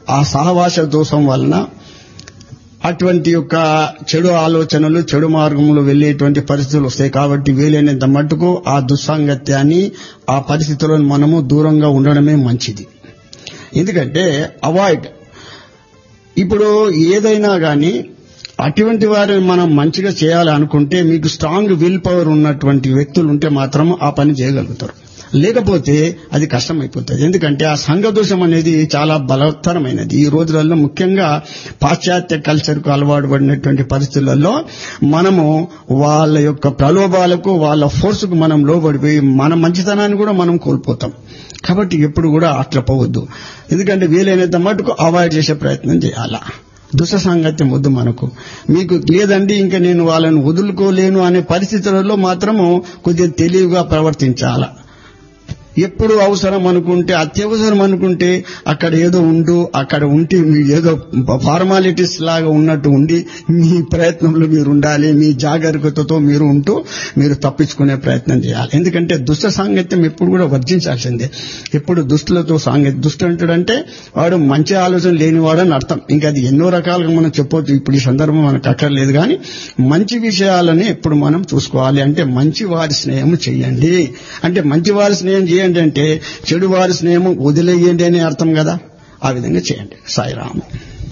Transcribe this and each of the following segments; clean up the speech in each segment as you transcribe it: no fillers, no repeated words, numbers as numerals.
ఆ సహవాస దోషం వలన అటువంటి యొక్క చెడు ఆలోచనలు చెడు మార్గంలో వెళ్లేటువంటి పరిస్థితులు వస్తాయి. కాబట్టి వీలైనంత మట్టుకు ఆ దుస్సాంగత్యాన్ని ఆ పరిస్థితులను మనము దూరంగా ఉండడమే మంచిది. ఎందుకంటే అవాయిడ్, ఇప్పుడు ఏదైనా గాని అటువంటి వారిని మనం మంచిగా చేయాలనుకుంటే మీకు స్ట్రాంగ్ విల్ పవర్ ఉన్నటువంటి వ్యక్తులు ఉంటే మాత్రం ఆ పని చేయగలుగుతారు. లేకపోతే అది కష్టమైపోతుంది. ఎందుకంటే ఆ సంఘదోషం అనేది చాలా బలవత్తరమైనది. ఈ రోజులలో ముఖ్యంగా పాశ్చాత్య కల్చర్కు అలవాటు పడినటువంటి పరిస్థితులలో మనము వాళ్ళ యొక్క ప్రలోభాలకు వాళ్ళ ఫోర్సుకు మనం లోబడిపోయి మన మంచితనాన్ని కూడా మనం కోల్పోతాం. కాబట్టి ఎప్పుడు కూడా అట్లా పోవద్దు. ఎందుకంటే వీలైనంత మటుకు అవాయిడ్ చేసే ప్రయత్నం చేయాలా. దుష్ట సాంగత్యం వద్దు మనకు. మీకు లేదండి ఇంకా నేను వాళ్ళని వదులుకోలేను అనే పరిస్థితులలో మాత్రము కొద్దిగా తెలివిగా ప్రవర్తించాల. ఎప్పుడు అవసరం అనుకుంటే అత్యవసరం అనుకుంటే అక్కడ ఏదో అక్కడ ఉంటే మీరు ఏదో ఫార్మాలిటీస్ లాగా ఉన్నట్టు ఉండి మీ ప్రయత్నంలో మీరు ఉండాలి. మీ జాగరూకతతో మీరు ఉంటూ మీరు తప్పించుకునే ప్రయత్నం చేయాలి. ఎందుకంటే దుష్ట సాంగత్యం ఎప్పుడు కూడా వర్జించాల్సిందే. ఎప్పుడు దుష్టులతో సాంగత్యం, దుష్టు అంటాడంటే వాడు మంచి ఆలోచన లేనివాడని అర్థం. ఇంకా అది ఎన్నో రకాలుగా మనం చెప్పొచ్చు, ఇప్పుడు ఈ సందర్భం మనకు అక్కర్లేదు. కానీ మంచి విషయాలని ఎప్పుడు మనం చూసుకోవాలి. అంటే మంచి వారి స్నేహం చేయండి. అంటే మంచి వారి స్నేహం చేయండి అంటే చెడు వారి స్నేహం వదిలేయండి అనే అర్థం కదా. ఆ విధంగా చేయండి. సాయిరామ్.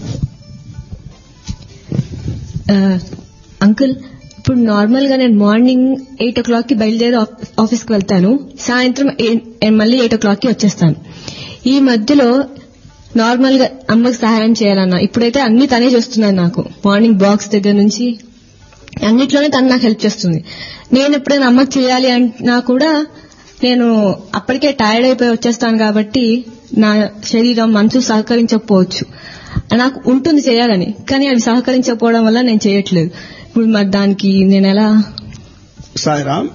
అంకుల్, ఇప్పుడు నార్మల్ గా నేను మార్నింగ్ 8 o'clock కి బయలుదేరి ఆఫీస్కి వెళ్తాను. సాయంత్రం మళ్ళీ 8 o'clock కి వచ్చేస్తాను. ఈ మధ్యలో నార్మల్ గా అమ్మకి సహాయం చేయాలన్నా ఇప్పుడైతే అన్ని తనే చేస్తున్నాను. నాకు మార్నింగ్ బాక్స్ దగ్గర నుంచి అన్నిట్లోనే తను నాకు హెల్ప్ చేస్తుంది. నేను ఎప్పుడైనా అమ్మకి చేయాలి అన్నా కూడా నేను అప్పటికే టైర్డ్ అయిపోయి వచ్చేస్తాను. కాబట్టి నా శరీరం మనసు సహకరించకపోవచ్చు. నాకు ఉంటుంది చేయాలని, కానీ అవి సహకరించకపోవడం వల్ల నేను చేయట్లేదు. ఇప్పుడు మరి దానికి నేను ఎలా? సాయిరామ్,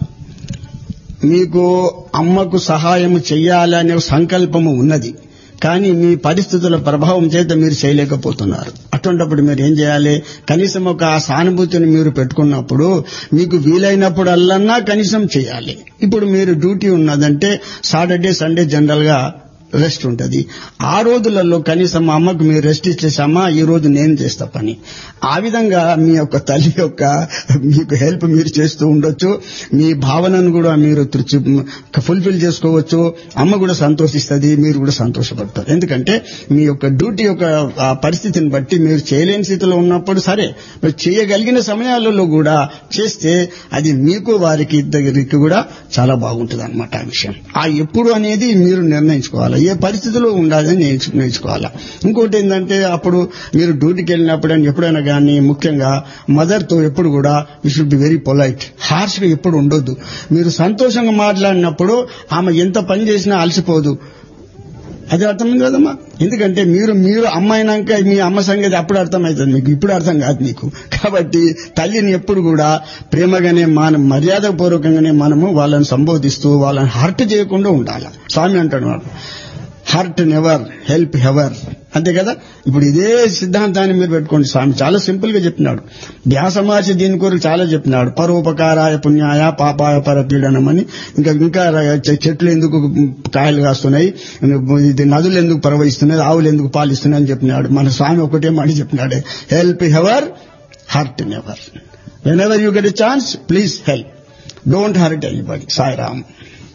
మీకు అమ్మకు సహాయం చెయ్యాలనే సంకల్పము ఉన్నది, కానీ మీ పరిస్థితుల ప్రభావం చేత మీరు చేయలేకపోతున్నారు. అటువంటిప్పుడు మీరు ఏం చేయాలి? కనీసం ఒక సానుభూతిని మీరు పెట్టుకున్నప్పుడు మీకు వీలైనప్పుడల్లా కనీసం చేయాలి. ఇప్పుడు మీరు డ్యూటీ ఉన్నదంటే సాటర్డే సండే జనరల్ గా రెస్ట్ ఉంటుంది. ఆ రోజులలో కనీసం అమ్మకు మీరు రెస్ట్ ఇచ్చేసమ్మా ఈ రోజు నేను చేస్తా పని. ఆ విధంగా మీ యొక్క తల్లి యొక్క మీకు హెల్ప్ మీరు చేస్తూ ఉండొచ్చు. మీ భావనను కూడా మీరు ఫుల్ఫిల్ చేసుకోవచ్చు. అమ్మ కూడా సంతోషిస్తుంది, మీరు కూడా సంతోషపడతారు. ఎందుకంటే మీ యొక్క డ్యూటీ యొక్క పరిస్థితిని బట్టి మీరు చేయలేని స్థితిలో ఉన్నప్పుడు సరే, మీరు చేయగలిగిన సమయాలలో కూడా చేస్తే అది మీకు వారికి ఇద్దరికి కూడా చాలా బాగుంటుంది అన్నమాట. ఆ విషయం ఆ ఎప్పుడు అనేది మీరు నిర్ణయించుకోవాలి. ఏ పరిస్థితిలో ఉండాలని నేర్చుకోవాలా. ఇంకోటి ఏంటంటే అప్పుడు మీరు డ్యూటీకి వెళ్ళినప్పుడు అని ఎప్పుడైనా కానీ ముఖ్యంగా మదర్ తో ఎప్పుడు కూడా you should be very polite. Harsh గా ఎప్పుడు ఉండొద్దు. మీరు సంతోషంగా మాట్లాడినప్పుడు ఆమె ఎంత పని చేసినా అలసిపోదు. అది అర్థమైంది కదమ్మా. ఎందుకంటే మీరు అమ్మాయినాక మీ అమ్మ సంగతి అప్పుడు అర్థమవుతుంది మీకు, ఇప్పుడు అర్థం కాదు మీకు. కాబట్టి తల్లిని ఎప్పుడు కూడా ప్రేమగానే మర్యాదపూర్వకంగానే మనము వాళ్ళని సంబోధిస్తూ వాళ్ళని హర్ట్ చేయకుండా ఉండాలి. స్వామి అంటాడు హర్ట్ నెవర్, హెల్ప్ హెవర్. అంతే కదా. ఇప్పుడు ఇదే సిద్ధాంతాన్ని మీరు పెట్టుకోండి. స్వామి చాలా సింపుల్ గా చెప్పినాడు. వ్యాసమహర్షి దీని కొరకు చాలా చెప్పినాడు. పరోపకారాయ పుణ్యాయ పాపాయ పరపీడనం అని. ఇంకా చెట్లు ఎందుకు కాయలు కాస్తున్నాయి, నదులు ఎందుకు ప్రవహిస్తున్నాయి, ఆవులు ఎందుకు పాలిస్తున్నాయి అని చెప్పినాడు. మన స్వామి ఒకటే మాట చెప్పినాడు, help have ever, hurt never. When ever you get a chance please help, don't hurt anybody. Sairam.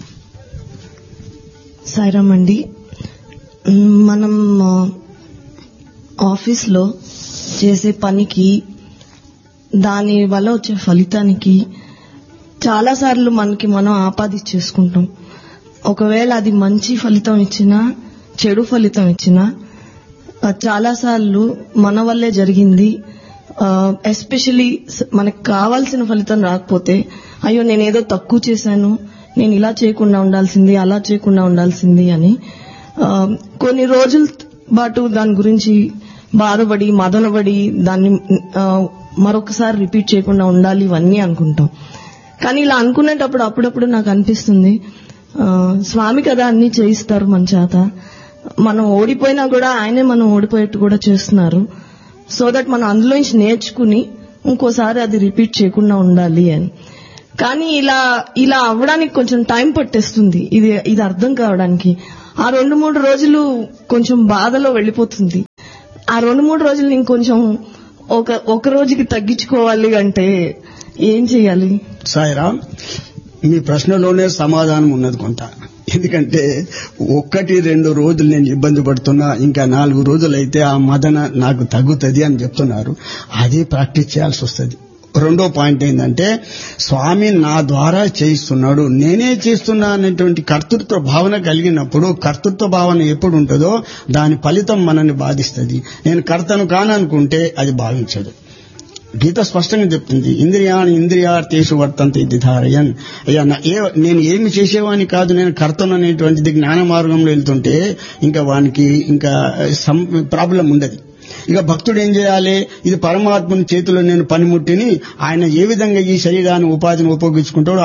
Sairam అండి. మనం ఆఫీస్లో చేసే పనికి దాని వల్ల వచ్చే ఫలితానికి చాలాసార్లు మనం ఆపాదించేసుకుంటాం. ఒకవేళ అది మంచి ఫలితం ఇచ్చినా చెడు ఫలితం ఇచ్చినా చాలాసార్లు మన వల్లే జరిగింది. ఎస్పెషలీ మనకు కావాల్సిన ఫలితం రాకపోతే అయ్యో నేనేదో తక్కువ చేశాను, నేను ఇలా చేయకుండా ఉండాల్సింది, అలా చేయకుండా ఉండాల్సింది అని కొన్ని రోజుల పాటు దాని గురించి బాధపడి మదనపడి దాన్ని మరొకసారి రిపీట్ చేయకుండా ఉండాలి ఇవన్నీ అనుకుంటాం. కానీ ఇలా అనుకునేటప్పుడు అప్పుడప్పుడు నాకు అనిపిస్తుంది, స్వామి కదా అన్ని చేయిస్తారు మన చేత, మనం ఓడిపోయినా కూడా ఆయనే మనం ఓడిపోయేట్టు కూడా చేస్తున్నారు. సో దట్ మనం అందులోంచి నేర్చుకుని ఇంకోసారి అది రిపీట్ చేయకుండా ఉండాలి అని. కానీ ఇలా అవ్వడానికి కొంచెం టైం పట్టేస్తుంది. ఇది అర్థం కావడానికి. ఆ 2-3 రోజులు కొంచెం బాధలో వెళ్లిపోతుంది. ఆ 2-3 రోజులు ఇంకొంచెం ఒక రోజుకి తగ్గించుకోవాలి అంటే ఏం చేయాలి? సాయిరామ్, మీ ప్రశ్నలోనే సమాధానం ఉన్నది కొంత. ఎందుకంటే 1-2 రోజులు నేను ఇబ్బంది పడుతున్నా, ఇంకా 4 రోజులైతే ఆ మదన నాకు తగ్గుతుంది అని చెప్తున్నారు. అదే ప్రాక్టీస్ చేయాల్సి వస్తుంది. రెండో పాయింట్ ఏంటంటే, స్వామి నా ద్వారా చేయిస్తున్నాడు, నేనే చేస్తున్నా అనేటువంటి కర్తృత్వ భావన కలిగినప్పుడు, కర్తృత్వ భావన ఎప్పుడు ఉంటుందో దాని ఫలితం మనల్ని బాధిస్తుంది. నేను కర్తను కాననుకుంటే అది భావించదు. గీత స్పష్టంగా చెప్తుంది, ఇంద్రియార్థేషు వర్తంతే ఇది ధారయన్. అయ్యా నేను ఏమి చేసేవాని కాదు, నేను కర్తను అనేటువంటిది జ్ఞాన మార్గంలో వెళ్తుంటే ఇంకా వానికి ఇంకా ప్రాబ్లం ఉండదు. ఇక భక్తుడు ఏం చేయాలి? ఇది పరమాత్మని చేతిలో నేను పనిముట్టిని, ఆయన ఏ విధంగా ఈ శరీరాన్ని ఉపాధిని ఉపయోగించుకుంటాడో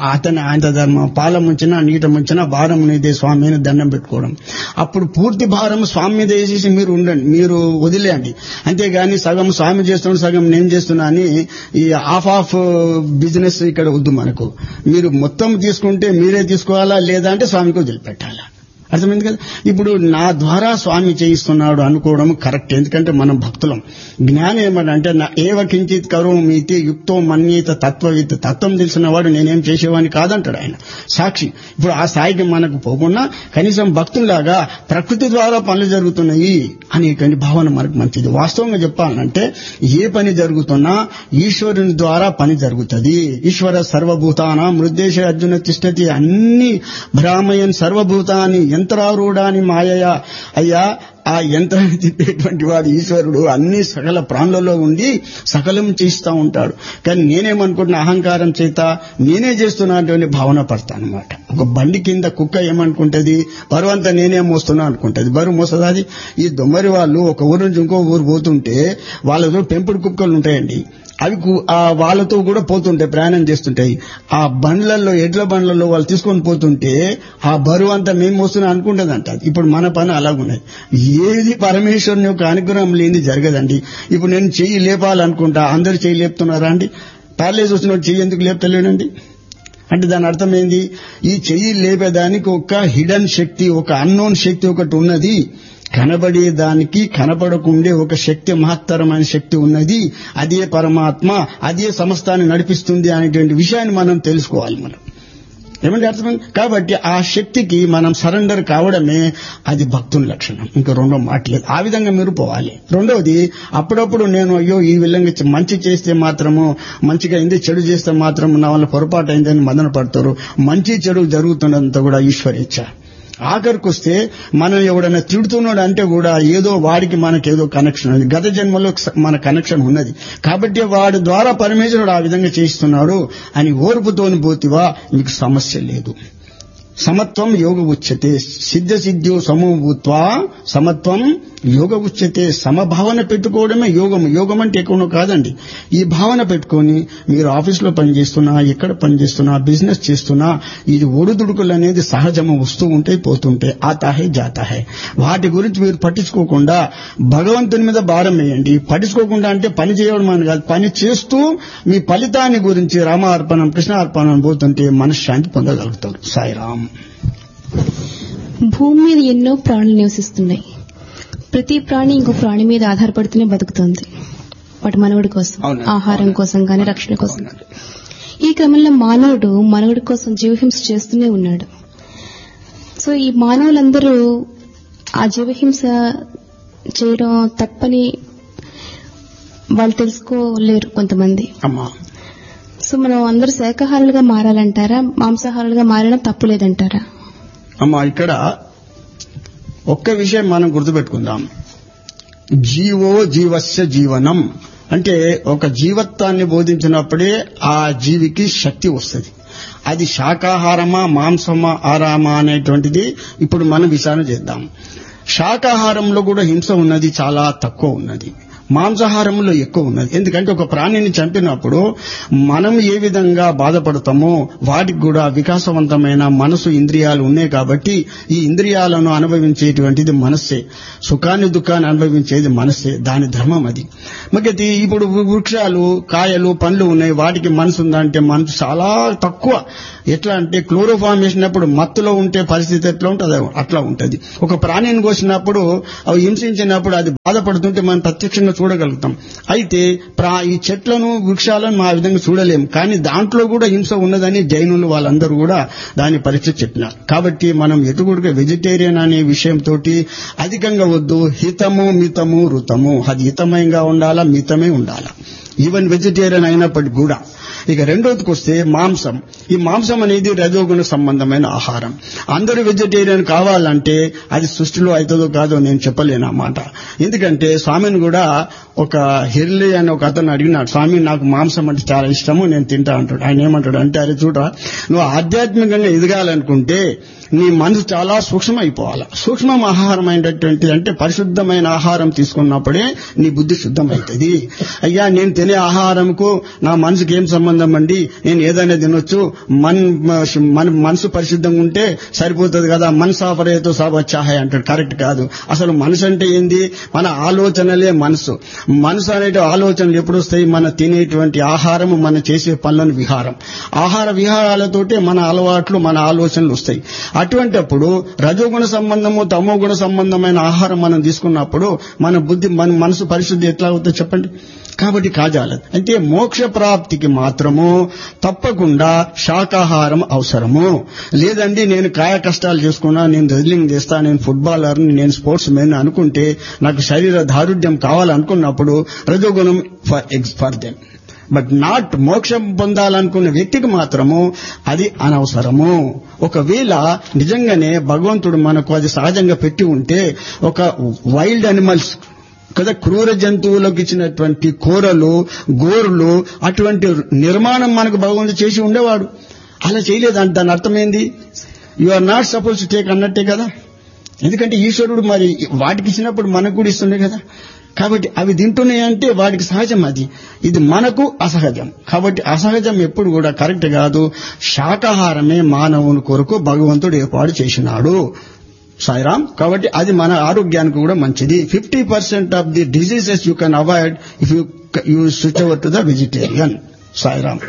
ఆయన ధర్మ పాల ముంచినా నీట ముంచినా భారం అనేది స్వామి మీద దండం పెట్టుకోవడం. అప్పుడు పూర్తి భారం స్వామి మీద వేసేసి మీరు ఉండండి, మీరు వదిలేయండి. అంతేగాని సగం స్వామి చేస్తున్నాడు సగం నేను చేస్తున్నా అని ఈ ఆఫ్ బిజినెస్ ఇక్కడ వద్దు మనకు. మీరు మొత్తం తీసుకుంటే మీరే తీసుకోవాలా, లేదా అంటే స్వామికి వదిలిపెట్టాలా. అర్థమైంది కదా? ఇప్పుడు నా ద్వారా స్వామి చేయిస్తున్నాడు అనుకోవడం కరెక్ట్. ఎందుకంటే మనం భక్తులం. జ్ఞానం ఏమంటే నా ఏవ కించిత్ కరోమీతి యుక్తో మన్యేత తత్వవిత్, తత్వం తెలిసిన వాడు నేనేం చేసేవాడిని కాదంటాడు ఆయన సాక్షి. ఇప్పుడు ఆ స్థాయికి మనకు పోకుండా కనీసం భక్తుల్లాగా ప్రకృతి ద్వారా పనులు జరుగుతున్నాయి అనేటువంటి భావన మనకు మంచిది. వాస్తవంగా చెప్పాలంటే ఏ పని జరుగుతున్నా ఈశ్వరుని ద్వారా పని జరుగుతుంది. ఈశ్వర సర్వభూతానాం మృద్దేశ అర్జున తిష్టతి, అన్ని భ్రామయన్ సర్వభూతాన్ని యంత్రారూఢాని మాయయా. అయ్యా, ఆ యంత్రాన్ని తిప్పేటువంటి వాడు ఈశ్వరుడు అన్ని సకల ప్రాణులలో ఉండి సకలం చేస్తూ ఉంటాడు. కానీ నేనేమనుకుంటున్నా, అహంకారం చేత నేనే చేస్తున్నటువంటి భావన పడతానమాట. ఒక బండి కింద కుక్క ఏమనుకుంటది, బరువు అంతా నేనే మోస్తున్నా అనుకుంటది. బరువు మోస్తుంది అది. ఈ దొమ్మరి వాళ్ళు ఒక ఊరు నుంచి ఇంకో ఊరు పోతుంటే వాళ్ళతో పెంపుడు కుక్కలు ఉంటాయండి, అవి వాళ్ళతో కూడా పోతుంటాయి, ప్రయాణం చేస్తుంటాయి. ఆ బండ్లలో ఎడ్ల బండ్లలో వాళ్ళు తీసుకొని పోతుంటే ఆ బరువు అంతా మేము మోస్తున్నా అనుకుంటుందంట. ఇప్పుడు మన పని అలాగున్నది. ఏది పరమేశ్వరుని యొక్క అనుగ్రహం లేని జరగదండి. ఇప్పుడు నేను చెయ్యి లేపాలనుకుంటా, అందరూ చెయ్యి లేపుతున్నారా అండి? ప్యారలైజ్ వచ్చిన చెయ్యి ఎందుకు లేపుతలేనండి అంటే దాని అర్థం ఏంది? ఈ చెయ్యి లేపేదానికి ఒక హిడెన్ శక్తి, ఒక అన్నోన్ శక్తి ఒకటి ఉన్నది. కనబడేదానికి కనబడకుండే ఒక శక్తి, మహత్తరమైన శక్తి ఉన్నది. అదే పరమాత్మ, అదే సమస్తాన్ని నడిపిస్తుంది అనేటువంటి విషయాన్ని మనం తెలుసుకోవాలి. మనం ఏమంటే అర్థమైంది. కాబట్టి ఆ శక్తికి మనం సరెండర్ కావడమే అది భక్తుని లక్షణం. ఇంకా రెండో మాటలేదు. ఆ విధంగా మీరు పోవాలి. రెండవది, అప్పుడప్పుడు నేను అయ్యో ఈ విధంగా మంచి చేస్తే మాత్రము మంచిగా అయింది, చెడు చేస్తే మాత్రం నా వల్ల పొరపాటు అయిందని మదన పడతారు. మంచి చెడు జరుగుతున్నంత కూడా ఈశ్వరేచ్ఛ. ఆఖరికి వస్తే మనం ఎవడైనా తిడుతున్నాడు అంటే కూడా ఏదో వాడికి మనకేదో కనెక్షన్ ఉంది, గత జన్మలో మన కనెక్షన్ ఉన్నది. కాబట్టి వాడి ద్వారా పరమేశ్వరుడు ఆ విధంగా చేస్తున్నాడు అని ఓర్పుతోని పోతివా మీకు సమస్య లేదు. సమత్వం యోగ ఉచ్యతే, సిద్ధ సిద్ధ్యో సమూభూత్వా సమత్వం యోగ ఉచ్యతే. సమభావన పెట్టుకోవడమే యోగం. యోగం అంటే ఎక్కువనో కాదండి. ఈ భావన పెట్టుకొని మీరు ఆఫీసులో పనిచేస్తున్నా, ఎక్కడ పనిచేస్తున్నా, బిజినెస్ చేస్తున్నా, ఇది ఒడుదుడుకులు అనేది సహజము, వస్తూ ఉంటాయి పోతుంటాయి. ఆతాహే జాతాహే. వాటి గురించి మీరు పట్టించుకోకుండా భగవంతుని మీద భారం వేయండి. పట్టించుకోకుండా అంటే పని చేయడం అని కాదు, పని చేస్తూ మీ ఫలితాన్ని గురించి రామార్పణం కృష్ణార్పణం పోతుంటే మనశ్శాంతి పొందగలుగుతారు. సాయిరామ్. భూమి మీద ఎన్నో ప్రాణులు నివసిస్తున్నాయి. ప్రతి ప్రాణి ఇంకో ప్రాణి మీద ఆధారపడుతూనే బతుకుతుంది, వాటి మనుగడ కోసం, ఆహారం కోసం గాని, రక్షణ కోసం. ఈ క్రమంలో మానవుడు మనుగడ కోసం జీవహింస చేస్తూనే ఉన్నాడు. సో ఈ మానవులందరూ ఆ జీవహింస చేయడం తప్పని వాళ్ళు తెలుసుకోలేరు కొంతమంది. సో మనం అందరూ శాకాహారులుగా మారాలంటారా, మాంసాహారులుగా మారడం తప్పులేదంటారా? అమ్మా, ఇక్కడ ఒక్క విషయం మనం గుర్తుపెట్టుకుందాం. జీవో జీవస్య జీవనం అంటే ఒక జీవత్వాన్ని బోధించినప్పుడే ఆ జీవికి శక్తి వస్తుంది. అది శాకాహారమా మాంసమా ఆరామా అనేటువంటిది ఇప్పుడు మనం విచారణ చేద్దాం. శాకాహారంలో కూడా హింస ఉన్నది, చాలా తక్కువ ఉన్నది. మాంసాహారంలో ఎక్కువ ఉన్నది. ఎందుకంటే ఒక ప్రాణిని చంపినప్పుడు మనం ఏ విధంగా బాధపడతామో వాటికి కూడా వికాసవంతమైన మనసు ఇంద్రియాలు ఉన్నాయి కాబట్టి ఈ ఇంద్రియాలను అనుభవించేటువంటిది మనస్సే, సుఖాన్ని దుఃఖాన్ని అనుభవించేది మనస్సే, దాని ధర్మం అది. మరి ఇప్పుడు వృక్షాలు కాయలు పండ్లు ఉన్నాయి, వాటికి మనసు ఉందంటే మనసు చాలా తక్కువ. ఎట్లా అంటే క్లోరోఫామ్ వేసినప్పుడు మత్తులో ఉంటే పరిస్థితి ఎట్లా ఉంటుంది అట్లా ఉంటుంది. ఒక ప్రాణిని కోసినప్పుడు అవి హింసించినప్పుడు అది బాధపడుతుంటే మనం ప్రత్యక్షంగా చూడగలుగుతాం. అయితే ఈ చెట్లను వృక్షాలను ఆ విధంగా చూడలేం, కానీ దాంట్లో కూడా హింస ఉన్నదని జైనులు వాళ్ళందరూ కూడా దాని పరీక్ష చెప్పినారు. కాబట్టి మనం ఎటుగుడుగా వెజిటేరియన్ అనే విషయంతో అధికంగా వద్దు. హితము మితము రుతము, అది హితమయంగా ఉండాలా, మితమే ఉండాలా, ఈవెన్ వెజిటేరియన్ అయినప్పటికీ కూడా. ఇక రెండోదికి వస్తే మాంసం. ఈ మాంసం అనేది రజోగుణ సంబంధమైన ఆహారం. అందరూ వెజిటేరియన్ కావాలంటే అది సృష్టిలో అవుతుందో కాదో నేను చెప్పలేను అన్నమాట. ఎందుకంటే స్వామిని కూడా ఒక హిర్లీ అని ఒక అతను అడిగినాడు, స్వామి నాకు మాంసం అంటే చాలా ఇష్టము, నేను తింటా అంటాడు. ఆయన ఏమంటాడు అంటే, అరే చూడ, నువ్వు ఆధ్యాత్మికంగా ఎదగాలనుకుంటే నీ మనసు చాలా సూక్ష్మైపోవాలి. సూక్ష్మ ఆహారం అయినటువంటి అంటే పరిశుద్ధమైన ఆహారం తీసుకున్నప్పుడే నీ బుద్ధి శుద్ధమవుతుంది. అయ్యా నేను తినే ఆహారంకు నా మనసుకి ఏం సంబంధం అండి, నేను ఏదైనా తినొచ్చు, మన మనసు పరిశుద్ధంగా ఉంటే సరిపోతుంది కదా, మనసు ఆపరేతో సాబ్ అచ్చాహే అంటాడు. కరెక్ట్ కాదు. అసలు మనసు అంటే ఏంది? మన ఆలోచనలే మనసు. మనసు అనే ఆలోచనలు ఎప్పుడు వస్తాయి? మన తినేటువంటి ఆహారము, మన చేసే పనులను విహారం, ఆహార విహారాలతోటే మన అలవాట్లు, మన ఆలోచనలు వస్తాయి. అటువంటిప్పుడు రజోగుణ సంబంధము తమోగుణ సంబంధమైన ఆహారం మనం తీసుకున్నప్పుడు మన బుద్ధి, మన మనసు పరిశుద్ధి ఎట్లా అవుతుందో చెప్పండి. కాబట్టి కాజాలదు. అంటే మోక్ష ప్రాప్తికి మాత్రము తప్పకుండా శాకాహారం అవసరము. లేదండి నేను కాయ కష్టాలు చేసుకున్నా, నేను రెజ్లింగ్ చేస్తా, నేను ఫుట్బాలర్ని, నేను స్పోర్ట్స్ మెన్ అనుకుంటే నాకు శరీర దారుఢ్యం కావాలనుకున్నప్పుడు రజోగుణం ఫర్ దెమ్. బట్ నాట్ మోక్షం పొందాలనుకున్న వ్యక్తికి మాత్రము అది అనవసరము. ఒకవేళ నిజంగానే భగవంతుడు మనకు అది సహజంగా పెట్టి ఉంటే, ఒక వైల్డ్ అనిమల్స్ కదా, క్రూర జంతువులకు ఇచ్చినటువంటి కూరలు, గోరులు, అటువంటి నిర్మాణం మనకు భగవంతుడు చేసి ఉండేవాడు. అలా చేయలేదంటే దాని అర్థమైంది, you are not suppose to take అన్నట్టే కదా. ఎందుకంటే ఈశ్వరుడు మరి వాటికి ఇచ్చినప్పుడు మనకు కూడా ఇస్తుండే కదా. కాబట్టి అవి తింటున్నాయంటే వాడికి సహజం అది, ఇది మనకు అసహజం. కాబట్టి అసహజం ఎప్పుడు కూడా కరెక్ట్ కాదు. శాకాహారమే మానవుని కొరకు భగవంతుడు ఏర్పాటు చేసినాడు. సాయిరామ్. కాబట్టి అది మన ఆరోగ్యానికి కూడా మంచిది. 50% of the diseases you can avoid if you switch over to the vegetarian. Sairam.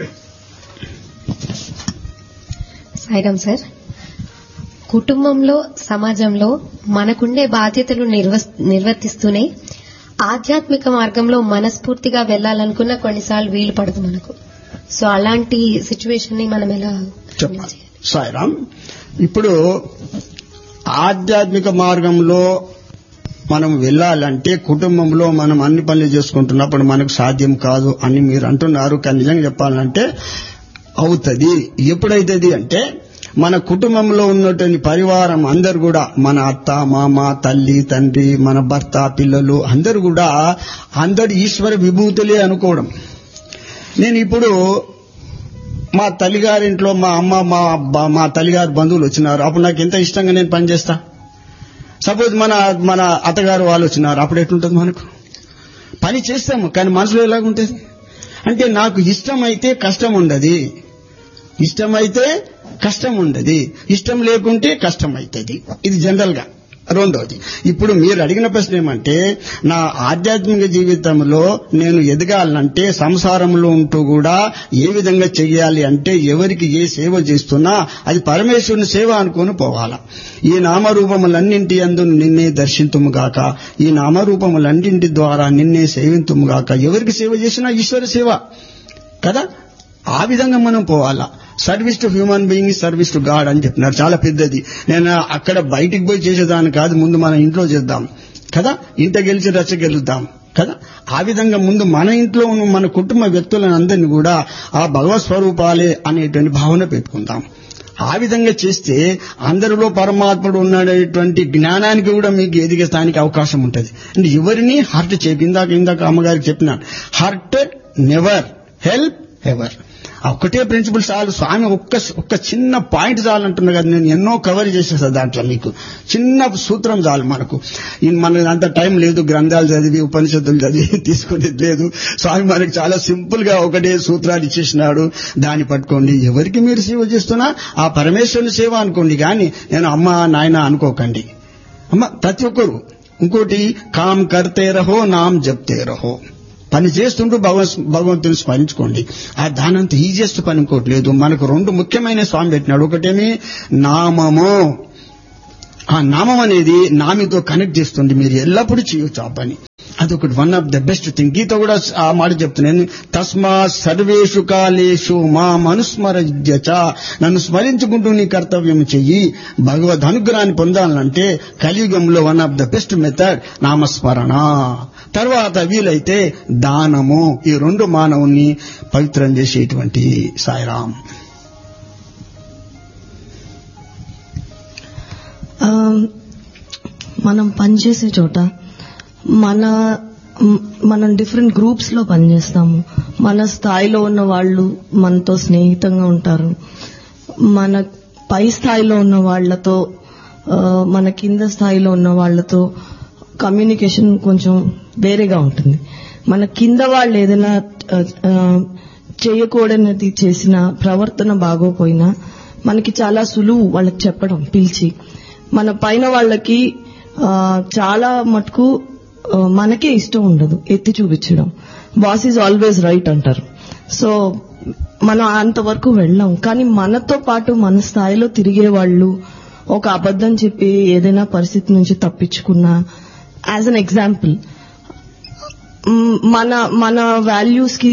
Sairam sir, కుటుంబంలో సమాజంలో మనకుండే బాధ్యతలు నిర్వర్తిస్తూనే ఆధ్యాత్మిక మార్గంలో మనస్ఫూర్తిగా వెళ్లాలనుకున్న కొన్నిసార్లు వీలు పడదు మనకు. సో అలాంటి సిచ్యువేషన్ ని మనం ఎలా చెప్పాలి? సాయిరామ్, ఇప్పుడు ఆధ్యాత్మిక మార్గంలో మనం వెళ్లాలంటే కుటుంబంలో మనం అన్ని పనులు చేసుకుంటున్నప్పుడు మనకు సాధ్యం కాదు అని మీరు అంటున్నారు. కానీ నిజంగా చెప్పాలంటే అవుతుంది. ఎప్పుడైతుంది అంటే మన కుటుంబంలో ఉన్నటువంటి పరివారం అందరు కూడా, మన అత్త మామ, తల్లి తండ్రి, మన భర్త, పిల్లలు అందరూ కూడా అందరు ఈశ్వర విభూతులే అనుకోవడం. నేను ఇప్పుడు మా తల్లిగారింట్లో మా అమ్మ, మా తల్లిగారి బంధువులు వచ్చినారు, అప్పుడు నాకు ఎంత ఇష్టంగా నేను పనిచేస్తా. సపోజ్ మన అత్తగారు వాళ్ళు వచ్చినారు, అప్పుడు ఎట్లుంటుంది? మనకు పని చేస్తాము కానీ మనసులో ఎలాగుంటుంది అంటే, నాకు ఇష్టమైతే కష్టం ఉండదు, ఇష్టమైతే కష్టం ఉండదు, ఇష్టం లేకుంటే కష్టం అవుతుంది. ఇది జనరల్ గా. రెండోది, ఇప్పుడు మీరు అడిగిన ప్రశ్న ఏమంటే, నా ఆధ్యాత్మిక జీవితంలో నేను ఎదగాలంటే సంసారంలో ఉంటూ కూడా ఏ విధంగా చెయ్యాలి అంటే, ఎవరికి ఏ సేవ చేస్తున్నా అది పరమేశ్వరుని సేవ అనుకుని పోవాలా. ఈ నామరూపములన్నింటి యందు నిన్నే దర్శింతుముగాక, ఈ నామరూపములన్నింటి ద్వారా నిన్నే సేవింతుముగాక. ఎవరికి సేవ చేసినా ఈశ్వర సేవ కదా. ఆ విధంగా మనం పోవాలా. Service to human being, service to God అని చెప్పినారు. చాలా పెద్దది. నేను అక్కడ బయటికి పోయి చేసేదాన్ని కాదు, ముందు మన ఇంట్లో చేద్దాం కదా, ఇంట గెలిచి రచ్చ గెలుద్దాం కదా. ఆ విధంగా ముందు మన ఇంట్లో ఉన్న మన కుటుంబ వ్యక్తులను అందరినీ కూడా ఆ భగవత్ స్వరూపాలే అనేటువంటి భావన పెట్టుకుందాం. ఆ విధంగా చేస్తే అందరిలో పరమాత్ముడు ఉన్నటువంటి జ్ఞానానికి కూడా మీకు ఎదిగేస్తానికి అవకాశం ఉంటుంది. అంటే ఎవరిని హర్ట్ చేయ, ఇందాక అమ్మగారికి చెప్పినాను, హర్ట్ నెవర్, హెల్ప్ ఎవర్. ఒక్కటే ప్రిన్సిపల్ చాలు. స్వామి ఒక్క చిన్న పాయింట్ చాలు అంటున్నా కదా, నేను ఎన్నో కవర్ చేసేస్తా దాంట్లో. మీకు చిన్న సూత్రం చాలు మనకు. మన అంత టైం లేదు, గ్రంథాలు చదివి ఉపనిషత్తులు చదివి తీసుకునేది లేదు. స్వామి మనకు చాలా సింపుల్ గా ఒకటే సూత్రాలు ఇచ్చేసినాడు, దాన్ని పట్టుకోండి. ఎవరికి మీరు సేవ చేస్తున్నా ఆ పరమేశ్వరుని సేవ అనుకోండి, కానీ నేను అమ్మ నాయన అనుకోకండి. అమ్మ ప్రతి ఒక్కరు. ఇంకోటి కామ్ కర్తే రహో నామ్ జప్తే రహో, పని చేస్తుంటూ భగవంతుని స్మరించుకోండి. దానంత ఈజియెస్ట్ పని ఇంకోటి లేదు. మనకు రెండు ముఖ్యమైన స్వామి పెట్టినాడు. ఒకటేమి నామము. ఆ నామం అనేది నామితో కనెక్ట్ చేస్తుంది, మీరు ఎల్లప్పుడూ చేయొచ్చు ఆ పని. అదొకటి one of the best thing. గీత కూడా ఆ మాట చెప్తున్నాను, తస్మా సర్వేషు కాలేషు మా మనుస్మరజ్యచ, నన్ను స్మరించుకుంటూ నీ కర్తవ్యం చెయ్యి. భగవద్ అనుగ్రహాన్ని పొందాలంటే కలియుగంలో one of the best method నామస్మరణ. తర్వాత వీలైతే దానము. ఈ రెండు మానవుని పవిత్రం చేసేటువంటి. సాయిరాం. మనం పనిచేసే చోట మనం డిఫరెంట్ గ్రూప్స్ లో పనిచేస్తాము. మన స్థాయిలో ఉన్న వాళ్ళు మనతో స్నేహితంగా ఉంటారు. మన పై స్థాయిలో ఉన్న వాళ్లతో, మన కింద స్థాయిలో ఉన్న వాళ్లతో కమ్యూనికేషన్ కొంచెం వేరేగా ఉంటుంది. మన కింద వాళ్ళు ఏదైనా చేయకూడనిది చేసిన, ప్రవర్తన బాగోపోయినా మనకి చాలా సులువు వాళ్ళకి చెప్పడం పిలిచి. మన పైన వాళ్ళకి చాలా మటుకు మనకే ఇష్టం ఉండదు ఎత్తి చూపించడం. బాస్ ఈజ్ ఆల్వేస్ రైట్ అంటారు. సో మనం అంతవరకు వెళ్ళాం. కానీ మనతో పాటు మన స్థాయిలో తిరిగే వాళ్ళు ఒక అబద్ధం చెప్పి ఏదైనా పరిస్థితి నుంచి తప్పించుకున్నా, యాజ్ అన్ ఎగ్జాంపుల్, మన వాల్యూస్ కి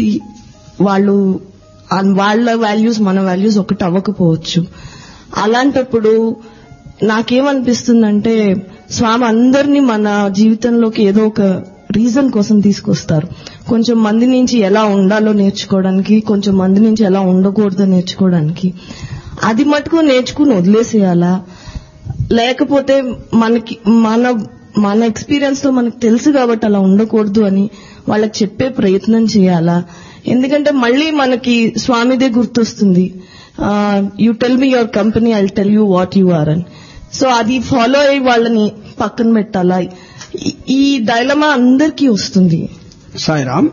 వాళ్ళ వాల్యూస్ మన వాల్యూస్ ఒకటి అవ్వకపోవచ్చు. అలాంటప్పుడు నాకేమనిపిస్తుందంటే, స్వామి అందరినీ మన జీవితంలోకి ఏదో ఒక రీజన్ కోసం తీసుకొస్తారు. కొంచెం మంది నుంచి ఎలా ఉండాలో నేర్చుకోవడానికి, కొంచెం మంది నుంచి ఎలా ఉండకూడదో నేర్చుకోవడానికి. అది మటుకు నేర్చుకుని వదిలేసేయాలా, లేకపోతే మనకి మన ఎక్స్పీరియన్స్ తో మనకు తెలుసు కాబట్టి అలా ఉండకూడదు అని వాళ్ళకి చెప్పే ప్రయత్నం చేయాలా? ఎందుకంటే మళ్ళీ మనకి స్వామిదే గుర్తొస్తుంది, you tell me your company, I tell you what you are అని. సో అది ఫాలో అయ్యి వాళ్ళని పక్కన పెట్టాలా? ఈ డైలమా అందరికీ వస్తుంది. సాయిరామ్,